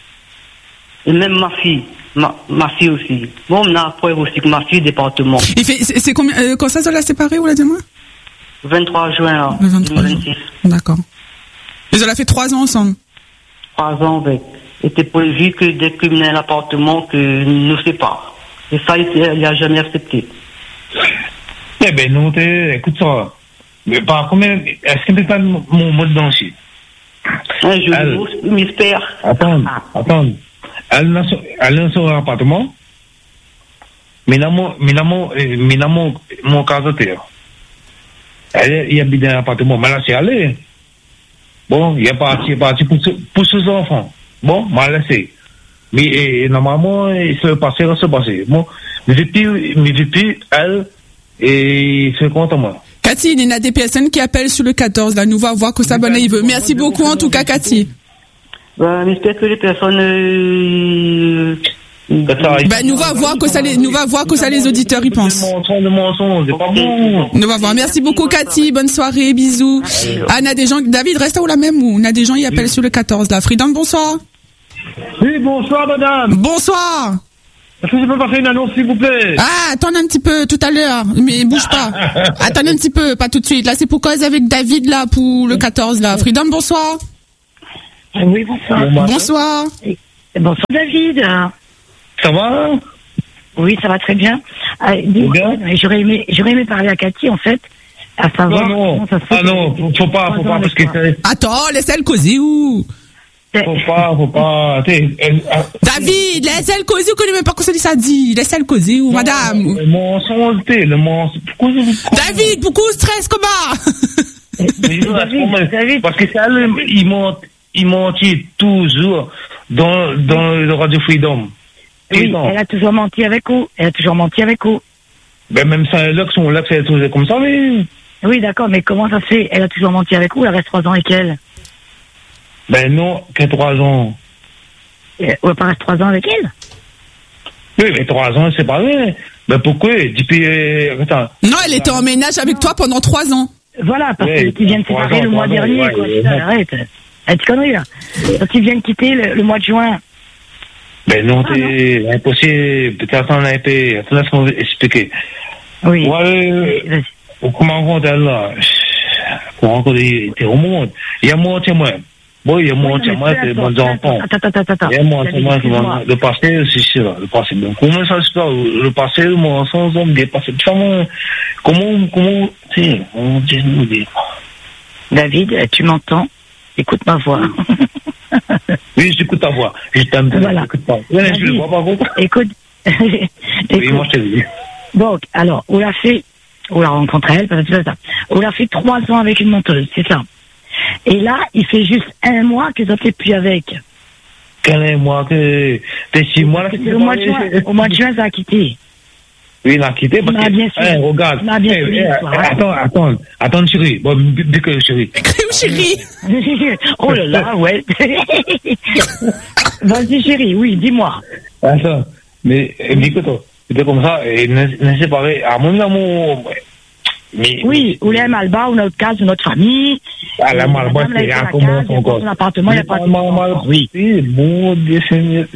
Et même ma fille. Ma, ma fille aussi. Bon, on a la preuve aussi que ma fille, département. Il fait, c'est, c'est combien, euh, quand ça, ça l'a séparé, ou l'a dit moi? vingt-trois juin, là. Le vingt-trois deux mille vingt-six. D'accord. Ils ont fait trois ans ensemble. Trois ans avec. Était prévu que dès que venait à l'appartement, que nous sépare. Et ça, il n'a jamais accepté. Eh ben, non, t'es, écoute ça. Mais par contre, est-ce que c'est pas mon mode d'enchir? Un jour, Elle- je m'espère. Attends, attends. Elle n'a son, elle a son appartement. Mais dans mon, mais dans mon, euh, mais dans mon, mon cas de terre. Elle, il habite dans un appartement. Mais là, c'est allé. Bon, il est parti, il est parti pour, ce- pour ses enfants. Bon, m'a laissé. Mais, et, normalement, il se passait, il se passait. Bon, mais depuis, mais depuis, elle, et c'est contre moi. Cathy, il y en a des personnes qui appellent sur le quatorze, là, nous va voir que ça bonne il veut. Merci beaucoup, en tout cas, Cathy. Ben, j'espère que les personnes, euh, Ben, nous va voir que ça les, nous va voir que ça les auditeurs y pensent. Le mensonge, le mensonge, c'est pas bon. Nous va voir. Merci beaucoup, Cathy. Bonne soirée. Bisous. Ah, on a des gens, David, reste où la même ou on a des gens, ils appellent sur le quatorze, là. Freedom, bonsoir. Oui, bonsoir, madame. Bonsoir. Est-ce que je peux passer une annonce, s'il vous plaît? Ah, attendez un petit peu, tout à l'heure. Mais bouge pas. Attendez un petit peu, pas tout de suite. Là, c'est pour cause avec David, là, pour le quatorze, là. Freedom, bonsoir. Oui, bonsoir. Bonsoir. Bonsoir, David. Ça va? Oui, ça va très bien. Euh, dis-moi, j'aurais aimé, j'aurais aimé parler à Cathy, en fait, à savoir. Non, non. Ça se fait ah non, faut, faut pas, faut pas, parce que c'est... Attends, laissez-le causer où? Faut pas, faut pas. David, laissez-le causer, vous connaissez même pas quoi ça dit. Laissez-le causer ou madame. Le mensonge, le mensonge. David, pourquoi vous stresse comment? David, parce que ça, il ment, il mentit toujours dans, dans le Radio Freedom. Oui, elle a toujours menti avec vous. Elle a toujours menti avec vous. Ben, même ça, là, son là, c'est toujours comme ça, mais. Oui, d'accord, mais comment ça se fait? Elle a toujours menti avec vous, elle reste trois ans avec elle. Ben non, qu'à trois ans. Elle va pas rester trois ans avec elle? Oui, mais trois ans, c'est pas vrai. Ben pourquoi? Depuis, euh, attends. Non, elle était en ménage avec toi pendant trois ans. Voilà, parce oui, qu'ils viennent de séparer le mois dernier, ouais, quoi. Ouais, ça, ouais. Arrête. Arrête, connerie, là. Quand ils viennent quitter le, le mois de juin. Ben non, ah, c'est non. Impossible. Peut-être on a été, laisse-moi expliquer. Oui. Ouais, euh, comment on compte là? Pour rencontrer des remontes. Il y a mon témoin. Bon, il y a mon témoin, c'est bon enfant. Il y a mon témoin qui va, le passé, c'est sûr, le passé. Donc, comment ça se passe? Le passé, le mensonge, on me dépasse. Comment, comment, comment, tu sais, on dit, nous dit. David, tu m'entends? Écoute ma voix. Oui, j'écoute ta voix. Je t'aime. Voilà. J'écoute pas. Oui, je le vois pas contre. Écoute. Oui, moi, je te dis. Donc, alors, on l'a fait, on l'a rencontré elle, peut-être ça. On l'a fait trois ans avec une menteuse, c'est ça. Et là, il fait juste un mois que ça fait plus avec. Quel est mois que, t'es six mois là? C'est au mois de juin, au mois de juin, ça a quitté. Oui, il a quitté parce que, bien sûr. Hey, regarde. Il m'a bien hey, sûr. Hey, attends, attends, attends, chérie. Bon, dis que chérie. Crime, chérie. Oh là là, ouais. Vas-y, chérie, oui, dis-moi. Attends, mais, dis-toi, c'était comme ça, et ne séparer, à mon amour, mais. Oui, ou les Malba, ou notre case, ou notre famille. Ah, la Malba, c'est un comment son corps. Son appartement, il n'y a pas de Malba, oui. Mon Dieu, Seigneur.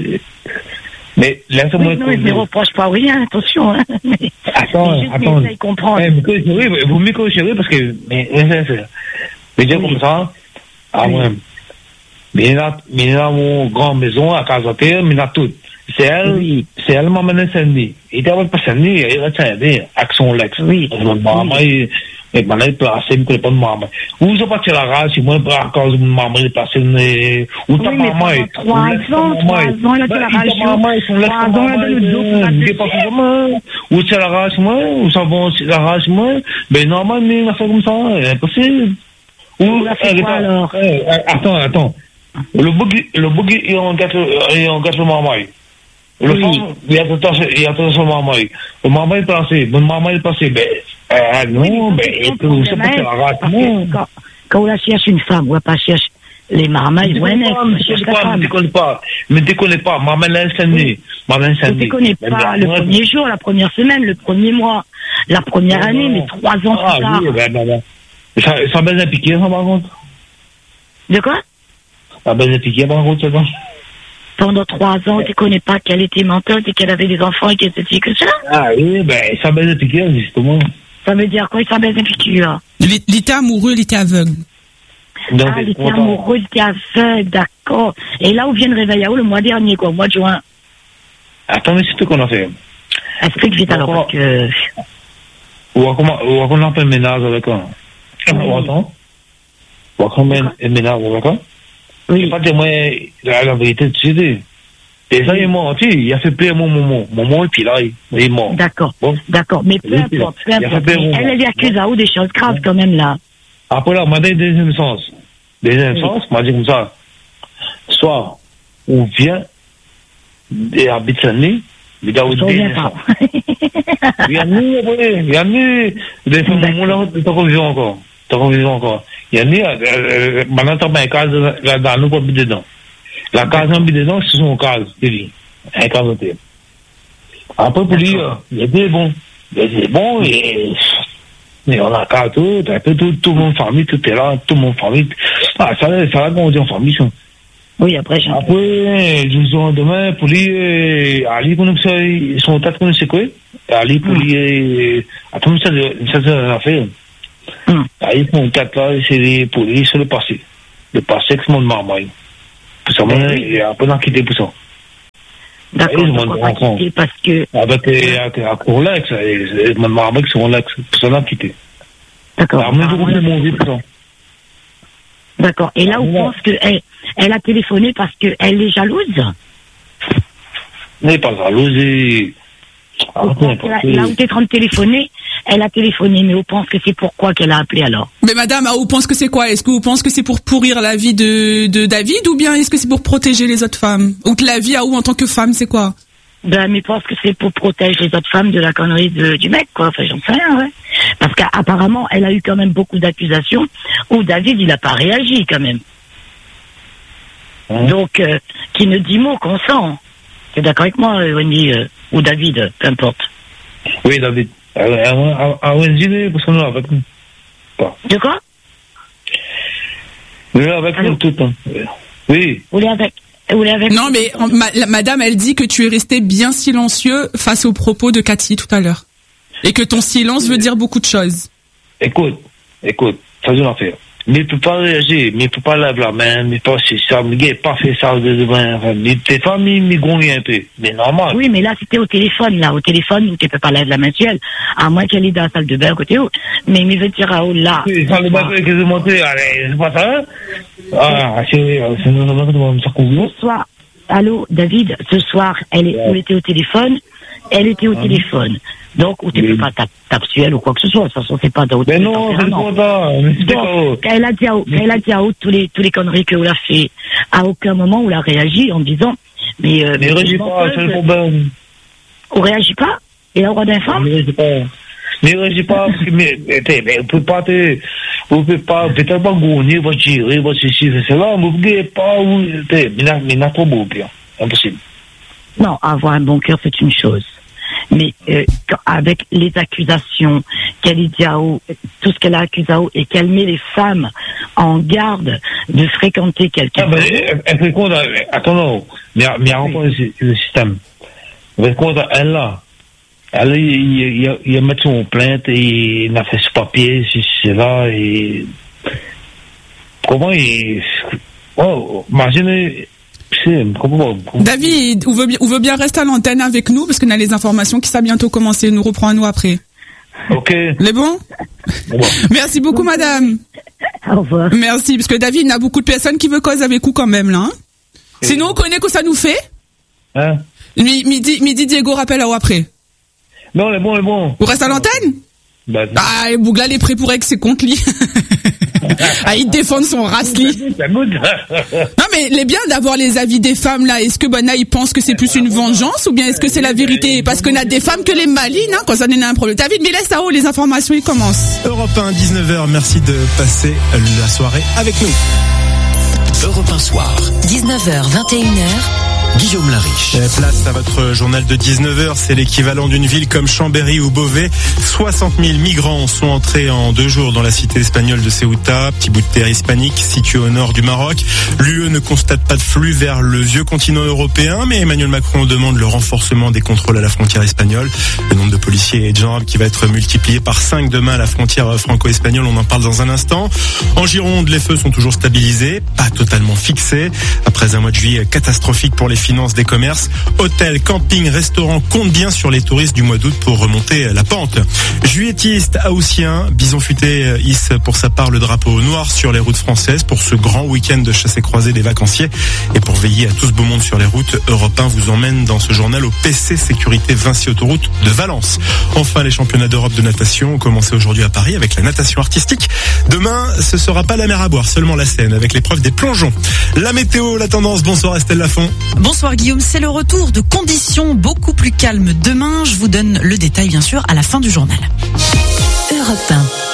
Mais laisse-moi. Oui, non, il ne reproche pas rien, attention. Hein. Mais, attends, mais attends. Mais comprendre. Eh, mais chérie, vous me chérie parce que, mais, mais, c'est, mais dire oui. Comme ça, ah oui. Ouais. Mais là, mais là, mon grand maison, à Casaterre, mais là, tout. C'est elle, oui. C'est elle, m'a mené samedi. Il était pas samedi, il a tenu, avec son Lex. Oui. Maman, il, et maintenant, il est placé, il ne connaît pas de maman. Où ça parti la race, si moi, à cause de maman, il est placé, où ta maman est. Trois ans, trois ans, il a fait la rage. Maman, ils sont là, trois ans, il n'est pas comment. Où c'est la race, moi, où ça va, la race, moi. Ben, normalement, mais il a fait comme ça, c'est impossible. Où, alors? Attends, attends. Le bougie, le bougie, il en gâte le maman. Le oui. Femme, il y a tout il y a tout son maman. Le maman est passé, mon maman est passé, ben, euh, non, ben, et tout, c'est pas que la rate, non. Quand, quand on cherche une femme, on va pas chercher les marmailles, ouais, ne me déconne pas, me déconne pas, maman est incendie, maman est incendie. Ne déconne pas, le premier jour, la première semaine, le premier mois, la première année, mais trois ans plus tard. Ah oui, ben, ben, ben. Ça, ça baise à piquer, ça, par contre. De quoi? Ça baise à piquer, par contre, c'est bon. Pendant trois ans, tu ne connais pas qu'elle était menteuse et qu'elle avait des enfants et qu'elle était que ça? Ah oui, ben, ça baise à piquer, justement. Ça veut dire quoi, ça baise à piquer, là? Il était amoureux, il était aveugle. Donc, ah, il était amoureux, il était aveugle, d'accord. Et là, où vient le réveil à où le mois dernier, quoi, au mois de juin? Attends, mais c'est tout qu'on a fait. Explique vite alors, parce que... Ou à qu'on appelle ménage avec un... Ou attends. Ou à qu'on met ménage avec un... Oui. Pas de moi, la, la vérité, tu sais. Et ça, il est menti. Il a fait peur mon moment. Mon moment, et puis là, il est mort. D'accord. Bon. D'accord. Mais peu importe, peu importe. Elle, elle est accusée à où des choses graves quand même, là. Après, là, on m'a dit deuxième sens. Deuxième oui. sens, on m'a dit comme ça. Soit, on vient, et habite sa nuit, mais là, on deuxième sens. Il y a ni, il y a ni, des moments-là, t'as pas vu encore. T'as pas vu encore. Il y a ni, maintenant, t'as pas un cas dans nous pour habiter dedans. La case en habite dedans, c'est son cas, il dit. Un cas de thème. Après, pour lui, il était bon. Il était bon et... Mais on a qu'à tout, un peu tout, tout mon famille, tout est là, tout mon famille. Ah, ça, ça va grandir en famille, ça. Oui, après, j'ai... Après, je dis demain, pour lui, Ali, comme ça, ils sont quatre comme c'est quoi? Ali, pour lui, attends, ça, ça, ça, ça fait. Ali, pour quatre là, c'est pour lui, c'est le passé. Le passé, c'est mon marmaille. Pour ça, il y a un peu d'enquête pour ça. D'accord, pourquoi pas quitter parce que... Avec, à Courlex, mon marmaille, c'est mon lex. Pour ça, on a quitté. D'accord. Alors, moi, je vais mon vie pour ça. D'accord. Et là, on pense qu'elle elle a téléphoné parce qu'elle est jalouse? Elle n'est pas jalouse. Ah, là où tu es en train de téléphoner, elle a téléphoné, mais on pense que c'est pourquoi qu'elle a appelé alors? Mais madame, on pense que c'est quoi? Est-ce que vous pensez que c'est pour pourrir la vie de, de David ou bien est-ce que c'est pour protéger les autres femmes? Ou que la vie à où en tant que femme, c'est quoi? Ben, mais je pense que c'est pour protéger les autres femmes de la connerie de, du mec, quoi. Enfin, j'en sais rien, ouais. Parce qu'apparemment, elle a eu quand même beaucoup d'accusations où David, il a pas réagi, quand même. Mmh. Donc, euh, qui ne dit mot qu'on sent. T'es d'accord avec moi, Wendy, euh, ou David, peu importe. Oui, David. À Wendy, parce qu'on est avec nous. De quoi? On est avec nous tout le temps. Oui. Vous l'êtes avec? Avec non, mais ma, la, madame, elle dit que tu es resté bien silencieux face aux propos de Cathy tout à l'heure. Et que ton silence veut dire beaucoup de choses. Écoute, écoute, ça je l'en fais. Mais il peut pas réagir, mais il peut pas lever la main, mais pas c'est ça, mais il pas fait ça de demain. Mais t'es pas mis, mais gonflé un peu. Mais normal. Oui, mais là, c'était au téléphone, là, au téléphone, où tu peux pas lever la main sur elle. À moins qu'elle est dans la salle de bain à côté où. Mais, mais je veux dire, à où, là. Oui, salle de bain, qu'est-ce que je montais, allez, c'est pas ça, hein? Ah, c'est, c'est normalement, ça convient. Ce soir, allô, David, ce soir, elle est, elle était au téléphone, elle était au ah. téléphone. Donc, ou tu peux pas taper sur elle ou quoi que ce soit. De toute façon, c'est pas d'autre. Mais non, c'est pas ça. Donc, quand elle a dit à, quand elle a dit à haute tous les, tous les conneries que vous l'a fait, à aucun moment, on l'a réagi en disant, mais, euh, mais, mais réagit pas, c'est le problème. On réagit pas? Et la roi d'un femme? Mais réagit pas. Mais réagit pas, parce que, mais, mais, mais, on peut pas, on peut pas, peut-être pas gagner, va tirer, va ceci, c'est là, mais vous ne pas, mais, mais, n'a trop beau, bien. Impossible. Non, avoir un bon cœur, c'est une chose. Mais euh, avec les accusations qu'elle dit à haut, tout ce qu'elle a accusé à haut, et qu'elle met les femmes en garde de fréquenter quelqu'un. Ah, elle, elle fait compte, attends, mais, mais encore oui. le système. Elle fait compte, elle là, elle, il, il, il a mis son plainte et il a fait ce papier, c'est là, et comment il, oh, imaginez. David, on veut, bien, on veut bien rester à l'antenne avec nous parce qu'on a les informations qui ça bientôt commencer. Nous reprend à nous après. Ok. Les bons? Bon. Merci beaucoup, madame. Au revoir. Merci, parce que David, il y a beaucoup de personnes qui veulent causer avec vous quand même, là. Hein? Sinon, on connaît que ça nous fait. Hein? Midi, midi Diego rappelle à vous après. Non, les bons, les bons. Vous restez à l'antenne? Bah, ah, et Bougla, les prêts pour ex, c'est contre lui. Ah, il défend son race, lui. Non, mais il est bien d'avoir les avis des femmes, là. Est-ce que Bana, il pense que c'est plus une vengeance ou bien est-ce que c'est la vérité? Parce qu'on a des femmes que les malines, hein, quand ça n'est un problème. David, mais laisse là-haut, les informations, ils commencent. Europe un, dix-neuf heures. Merci de passer la soirée avec nous. Europe un soir. dix-neuf heures, vingt et une heures. Guillaume Lariche. Place à votre journal de dix-neuf heures, c'est l'équivalent d'une ville comme Chambéry ou Beauvais. soixante mille migrants sont entrés en deux jours dans la cité espagnole de Ceuta, petit bout de terre hispanique situé au nord du Maroc. L'U E ne constate pas de flux vers le vieux continent européen, mais Emmanuel Macron demande le renforcement des contrôles à la frontière espagnole. Le nombre de policiers et de gendarmes qui va être multiplié par cinq demain à la frontière franco-espagnole, on en parle dans un instant. En Gironde, les feux sont toujours stabilisés, pas totalement fixés. Après un mois de juillet catastrophique pour les finances des commerces, hôtels, campings, restaurants comptent bien sur les touristes du mois d'août pour remonter la pente. Juilletistes, haussiens, Bison Futé hisse pour sa part le drapeau noir sur les routes françaises pour ce grand week-end de chassé-croisé des vacanciers. Et pour veiller à tout ce beau monde sur les routes, Europe un vous emmène dans ce journal au P C Sécurité Vinci Autoroute de Valence. Enfin, les championnats d'Europe de natation ont commencé aujourd'hui à Paris avec la natation artistique. Demain, ce sera pas la mer à boire, seulement la Seine avec l'épreuve des plongeons. La météo, la tendance, bonsoir Estelle Lafont. Bonsoir Guillaume, c'est le retour de conditions beaucoup plus calmes demain. Je vous donne le détail bien sûr à la fin du journal. Europe un.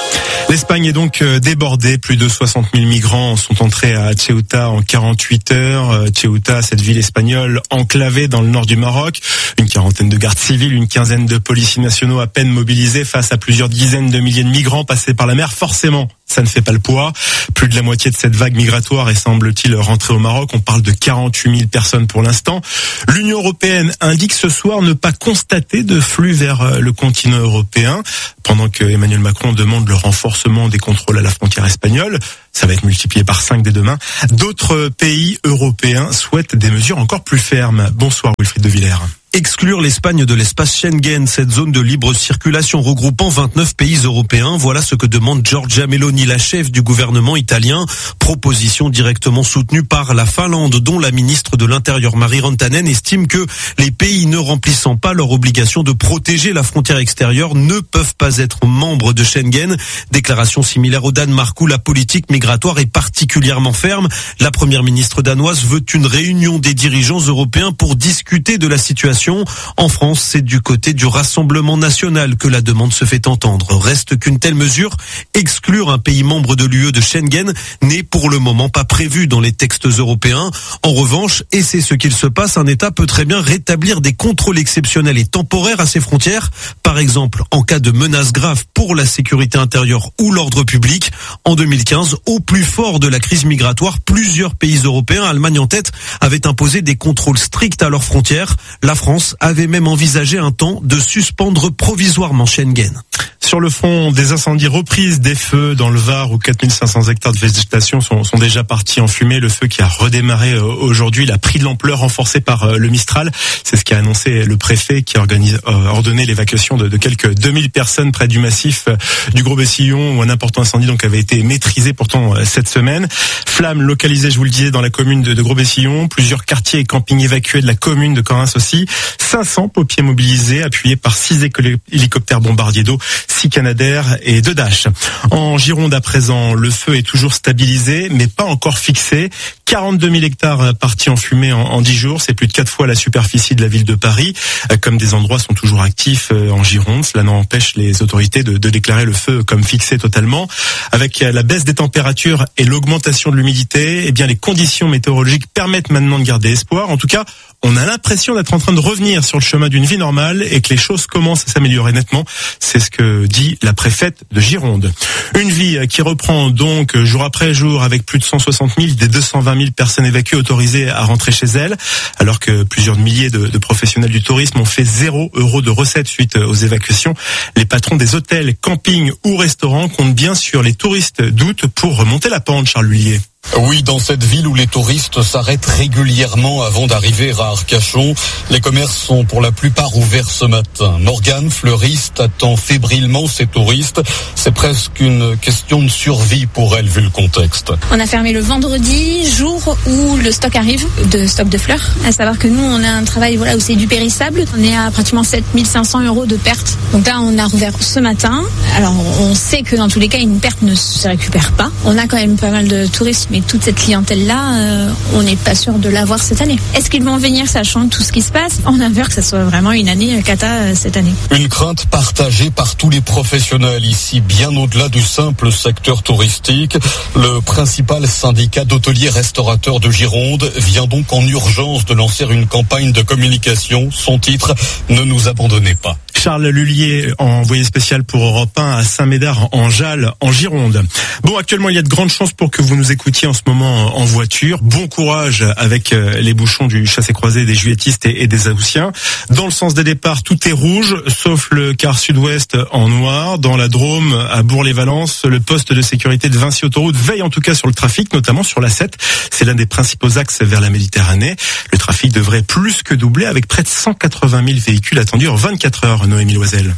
L'Espagne est donc débordée. Plus de soixante mille migrants sont entrés à Ceuta en quarante-huit heures. Ceuta, cette ville espagnole enclavée dans le nord du Maroc. Une quarantaine de gardes civils, une quinzaine de policiers nationaux à peine mobilisés face à plusieurs dizaines de milliers de migrants passés par la mer. Forcément, ça ne fait pas le poids. Plus de la moitié de cette vague migratoire est, semble-t-il, rentrée au Maroc. On parle de quarante-huit mille personnes pour l'instant. L'Union européenne indique ce soir ne pas constater de flux vers le continent européen, pendant que Emmanuel Macron demande le renforcement des contrôles à la frontière espagnole. Ça va être multiplié par cinq dès demain. D'autres pays européens souhaitent des mesures encore plus fermes. Bonsoir Wilfried de Villers. Exclure l'Espagne de l'espace Schengen, cette zone de libre circulation regroupant vingt-neuf pays européens. Voilà ce que demande Giorgia Meloni, la chef du gouvernement italien. Proposition directement soutenue par la Finlande, dont la ministre de l'Intérieur Mari Rantanen estime que les pays ne remplissant pas leur obligation de protéger la frontière extérieure ne peuvent pas être membres de Schengen. Déclaration similaire au Danemark où la politique migratoire est particulièrement ferme. La première ministre danoise veut une réunion des dirigeants européens pour discuter de la situation. En France, c'est du côté du Rassemblement national que la demande se fait entendre. Reste qu'une telle mesure, exclure un pays membre de l'U E de Schengen, n'est pour le moment pas prévue dans les textes européens. En revanche, et c'est ce qu'il se passe, un État peut très bien rétablir des contrôles exceptionnels et temporaires à ses frontières. Par exemple, en cas de menace grave pour la sécurité intérieure ou l'ordre public. En deux mille quinze, au plus fort de la crise migratoire, plusieurs pays européens, Allemagne en tête, avaient imposé des contrôles stricts à leurs frontières. La France avait même envisagé un temps de suspendre provisoirement Schengen. Sur le front des incendies, reprise des feux dans le Var où quatre mille cinq cents hectares de végétation sont, sont déjà partis en fumée. Le feu qui a redémarré aujourd'hui, il a pris de l'ampleur renforcée par le Mistral. C'est ce qu'a annoncé le préfet qui a organise, euh, ordonné l'évacuation de, de quelques deux mille personnes près du massif du Gros-Bessillon où un important incendie donc avait été maîtrisé pourtant cette semaine. Flammes localisées, je vous le disais, dans la commune de, de Gros-Bessillon. Plusieurs quartiers et campings évacués de la commune de Correns aussi. cinq cents pompiers mobilisés, appuyés par six hélicoptères bombardiers d'eau, six Canadair et deux Dash. En Gironde à présent, le feu est toujours stabilisé, mais pas encore fixé. quarante-deux mille hectares partis en fumée en, en dix jours, c'est plus de quatre fois la superficie de la ville de Paris. Comme des endroits sont toujours actifs en Gironde, cela n'empêche les autorités de, de déclarer le feu comme fixé totalement. Avec la baisse des températures et l'augmentation de l'humidité, eh bien les conditions météorologiques permettent maintenant de garder espoir. En tout cas, on a l'impression d'être en train de revenir sur le chemin d'une vie normale et que les choses commencent à s'améliorer nettement. C'est ce que dit la préfète de Gironde. Une vie qui reprend donc jour après jour avec plus de cent soixante mille des deux cent vingt mille personnes évacuées autorisées à rentrer chez elles, alors que plusieurs milliers de, de professionnels du tourisme ont fait zéro euro de recettes suite aux évacuations. Les patrons des hôtels, campings ou restaurants comptent bien sur les touristes d'août pour remonter la pente, Charles Lullier. Oui, dans cette ville où les touristes s'arrêtent régulièrement avant d'arriver à Arcachon, les commerces sont pour la plupart ouverts ce matin. Morgane, fleuriste, attend fébrilement ses touristes. C'est presque une question de survie pour elle vu le contexte. On a fermé le vendredi, jour où le stock arrive, de stock de fleurs. À savoir que nous, on a un travail voilà où c'est du périssable. On est à pratiquement sept mille cinq cents euros de perte. Donc là, on a rouvert ce matin. Alors, on sait que dans tous les cas, une perte ne se récupère pas. On a quand même pas mal de touristes, mais toute cette clientèle-là, euh, on n'est pas sûr de l'avoir cette année. Est-ce qu'ils vont venir sachant tout ce qui se passe? On a peur que ça soit vraiment une année cata euh, cette année. Une crainte partagée par tous les professionnels ici, bien au-delà du simple secteur touristique. Le principal syndicat d'hôteliers restaurateurs de Gironde vient donc en urgence de lancer une campagne de communication. Son titre, ne nous abandonnez pas. Charles Lullier, envoyé spécial pour Europe un à Saint-Médard en Jalles, en Gironde. Bon, actuellement, il y a de grandes chances pour que vous nous écoutiez en ce moment en voiture. Bon courage avec les bouchons du chassé-croisé des Juilletistes et des Haussiens. Dans le sens des départs, tout est rouge, sauf le quart sud-ouest en noir. Dans la Drôme, à Bourg-les-Valences, le poste de sécurité de Vinci Autoroute veille en tout cas sur le trafic, notamment sur l'A sept. C'est l'un des principaux axes vers la Méditerranée. Le trafic devrait plus que doubler avec près de cent quatre-vingt mille véhicules attendus en vingt-quatre heures. Noémie Loisel.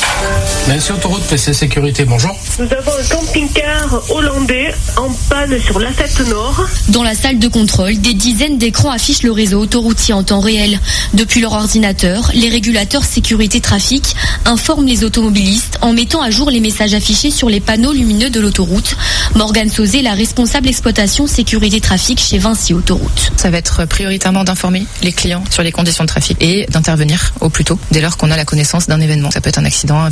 Vinci Autoroute, P C Sécurité, bonjour. Nous avons un camping-car hollandais en panne sur l'A sept Nord. Dans la salle de contrôle, des dizaines d'écrans affichent le réseau autoroutier en temps réel. Depuis leur ordinateur, les régulateurs sécurité trafic informent les automobilistes en mettant à jour les messages affichés sur les panneaux lumineux de l'autoroute. Morgane Sauzé, la responsable exploitation sécurité trafic chez Vinci Autoroute. Ça va être prioritairement d'informer les clients sur les conditions de trafic et d'intervenir au plus tôt dès lors qu'on a la connaissance d'un événement. Ça peut être un accident, un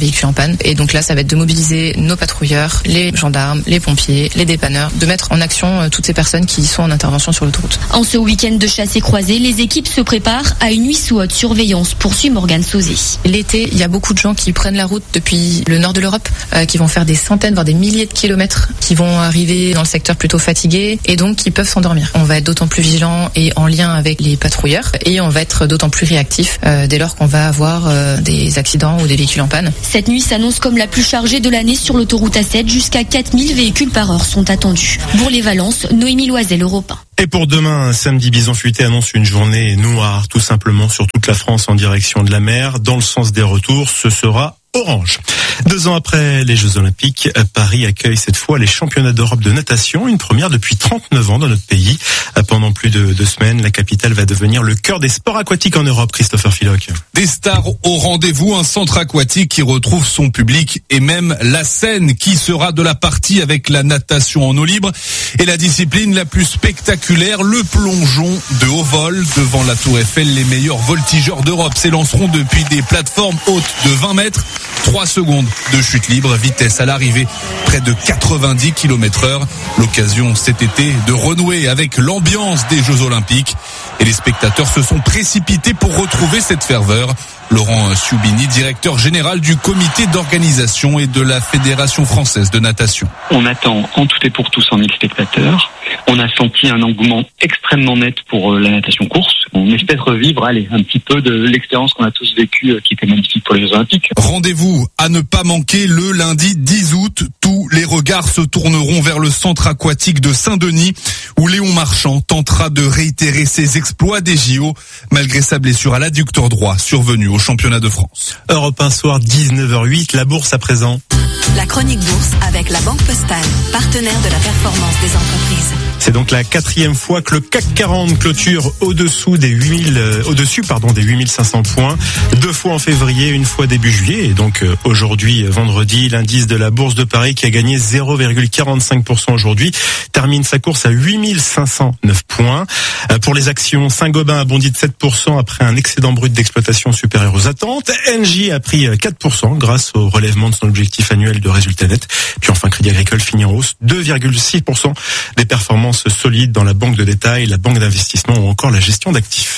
véhicule en panne. Et donc là, ça va être de mobiliser nos patrouilleurs, les gendarmes, les pompiers, les dépanneurs, de mettre en action toutes ces personnes qui sont en intervention sur l'autoroute. En ce week-end de chasse et croisée, les équipes se préparent à une nuit sous haute surveillance, poursuit Morgane Sauzé. L'été, il y a beaucoup de gens qui prennent la route depuis le nord de l'Europe, euh, qui vont faire des centaines, voire des milliers de kilomètres, qui vont arriver dans le secteur plutôt fatigués et donc qui peuvent s'endormir. On va être d'autant plus vigilants et en lien avec les patrouilleurs et on va être d'autant plus réactifs euh, dès lors qu'on va avoir euh, des accidents ou des véhicules en panne. Cette nuit s'annonce comme la plus chargée de l'année sur l'autoroute A sept. Jusqu'à quatre mille véhicules par heure sont attendus. Bourg-les-Valences, Noémie Loisel, Europe un. Et pour demain, samedi, Bison Futé annonce une journée noire, tout simplement sur toute la France en direction de la mer. Dans le sens des retours, ce sera orange. Deux ans après les Jeux Olympiques, Paris accueille cette fois les championnats d'Europe de natation, une première depuis trente-neuf ans dans notre pays. Pendant plus de deux semaines, la capitale va devenir le cœur des sports aquatiques en Europe. Christopher Philoc. Des stars au rendez-vous, un centre aquatique qui retrouve son public et même la scène qui sera de la partie avec la natation en eau libre et la discipline la plus spectaculaire, le plongeon de haut vol. Devant la Tour Eiffel, les meilleurs voltigeurs d'Europe s'élanceront depuis des plateformes hautes de vingt mètres. trois secondes de chute libre, vitesse à l'arrivée près de quatre-vingt-dix kilomètres heure. L'occasion cet été de renouer avec l'ambiance des Jeux Olympiques. Et les spectateurs se sont précipités pour retrouver cette ferveur. Laurent Siubini, directeur général du comité d'organisation et de la Fédération française de natation. On attend en tout et pour tout cent mille spectateurs. On a senti un engouement extrêmement net pour la natation course. On espère revivre, allez, un petit peu de l'expérience qu'on a tous vécue, qui était magnifique pour les Jeux Olympiques. Rendez-vous à ne pas manquer le lundi dix août. Tous les regards se tourneront vers le centre aquatique de Saint-Denis, où Léon Marchand tentera de réitérer ses exploits des J O, malgré sa blessure à l'adducteur droit survenue au championnat de France. Europe un soir, dix-neuf heures huit, la bourse à présent. La chronique bourse avec la Banque Postale, partenaire de la performance des entreprises. C'est donc la quatrième fois que le C A C quarante clôture au-dessous des huit mille, euh, au-dessus, pardon, des huit mille cinq cents points. Deux fois en février, une fois début juillet. Et donc, euh, aujourd'hui, vendredi, l'indice de la Bourse de Paris qui a gagné zéro virgule quarante-cinq pour cent aujourd'hui termine sa course à huit mille cinq cent neuf points. Euh, pour les actions, Saint-Gobain a bondi de sept pour cent après un excédent brut d'exploitation supérieur aux attentes. Engie a pris quatre pour cent grâce au relèvement de son objectif annuel de résultat net. Puis enfin, Crédit Agricole finit en hausse, deux virgule six pour cent des performances solides dans la banque de détail, la banque d'investissement ou encore la gestion d'actifs.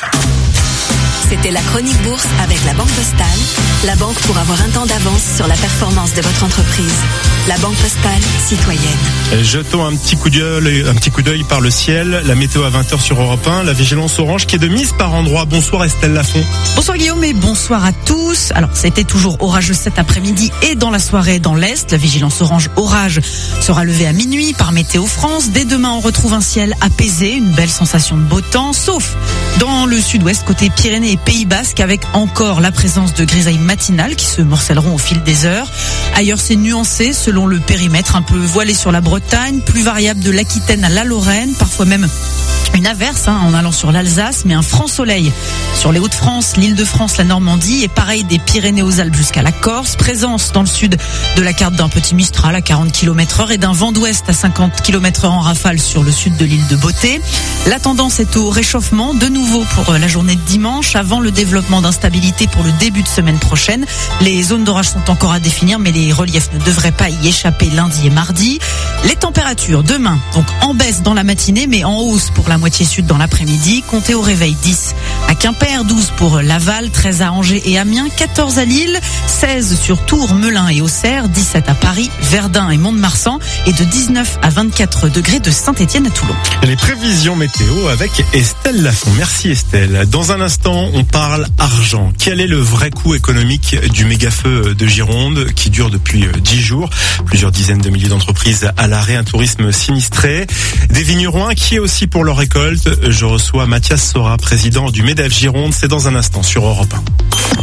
C'était la chronique bourse avec la Banque Postale, la banque pour avoir un temps d'avance sur la performance de votre entreprise. La Banque Postale, citoyenne. Jetons un petit coup d'œil, un petit coup d'œil par le ciel. La météo à vingt heures sur Europe un, la vigilance orange qui est de mise par endroit. Bonsoir Estelle Lafont. Bonsoir Guillaume et bonsoir à tous. Alors, c'était toujours orageux cet après-midi et dans la soirée dans l'Est. La vigilance orange orage sera levée à minuit par Météo France. Dès demain, on retrouve un ciel apaisé, une belle sensation de beau temps, sauf dans le sud-ouest, côté Pyrénées et Pays Basque, avec encore la présence de grisailles matinales qui se morcelleront au fil des heures. Ailleurs, c'est nuancé selon le périmètre, un peu voilé sur la Bretagne, plus variable de l'Aquitaine à la Lorraine, parfois même une averse hein, en allant sur l'Alsace, mais un franc soleil sur les Hauts-de-France, l'Île-de-France, la Normandie et pareil des Pyrénées aux Alpes jusqu'à la Corse. Présence dans le sud de la carte d'un petit Mistral à quarante kilomètres heure et d'un vent d'ouest à cinquante kilomètres heure en rafale sur le sud de l'île de Beauté. La tendance est au réchauffement de nouveau pour la journée de dimanche avant le développement d'instabilité pour le début de semaine prochaine. Les zones d'orage sont encore à définir mais les reliefs ne devraient pas y échapper lundi et mardi. Les températures demain donc en baisse dans la matinée mais en hausse pour la moitié sud dans l'après-midi. Comptez au réveil dix à Quimper, douze pour Laval, treize à Angers et Amiens, quatorze à Lille, seize sur Tours, Melun et Auxerre, dix-sept à Paris, Verdun et Mont-de-Marsan et de dix-neuf à vingt-quatre degrés de Saint-Étienne à Toulon. Les prévisions météo avec Estelle Lafont. Merci Estelle. Dans un instant, on parle argent. Quel est le vrai coût économique du méga-feu de Gironde qui dure depuis dix jours? Plusieurs dizaines de milliers d'entreprises à l'arrêt, un tourisme sinistré. Des vignerons inquiets aussi pour leur récolte. Je reçois Mathias Sora, président du MEDEF Gironde. C'est dans un instant sur Europe un.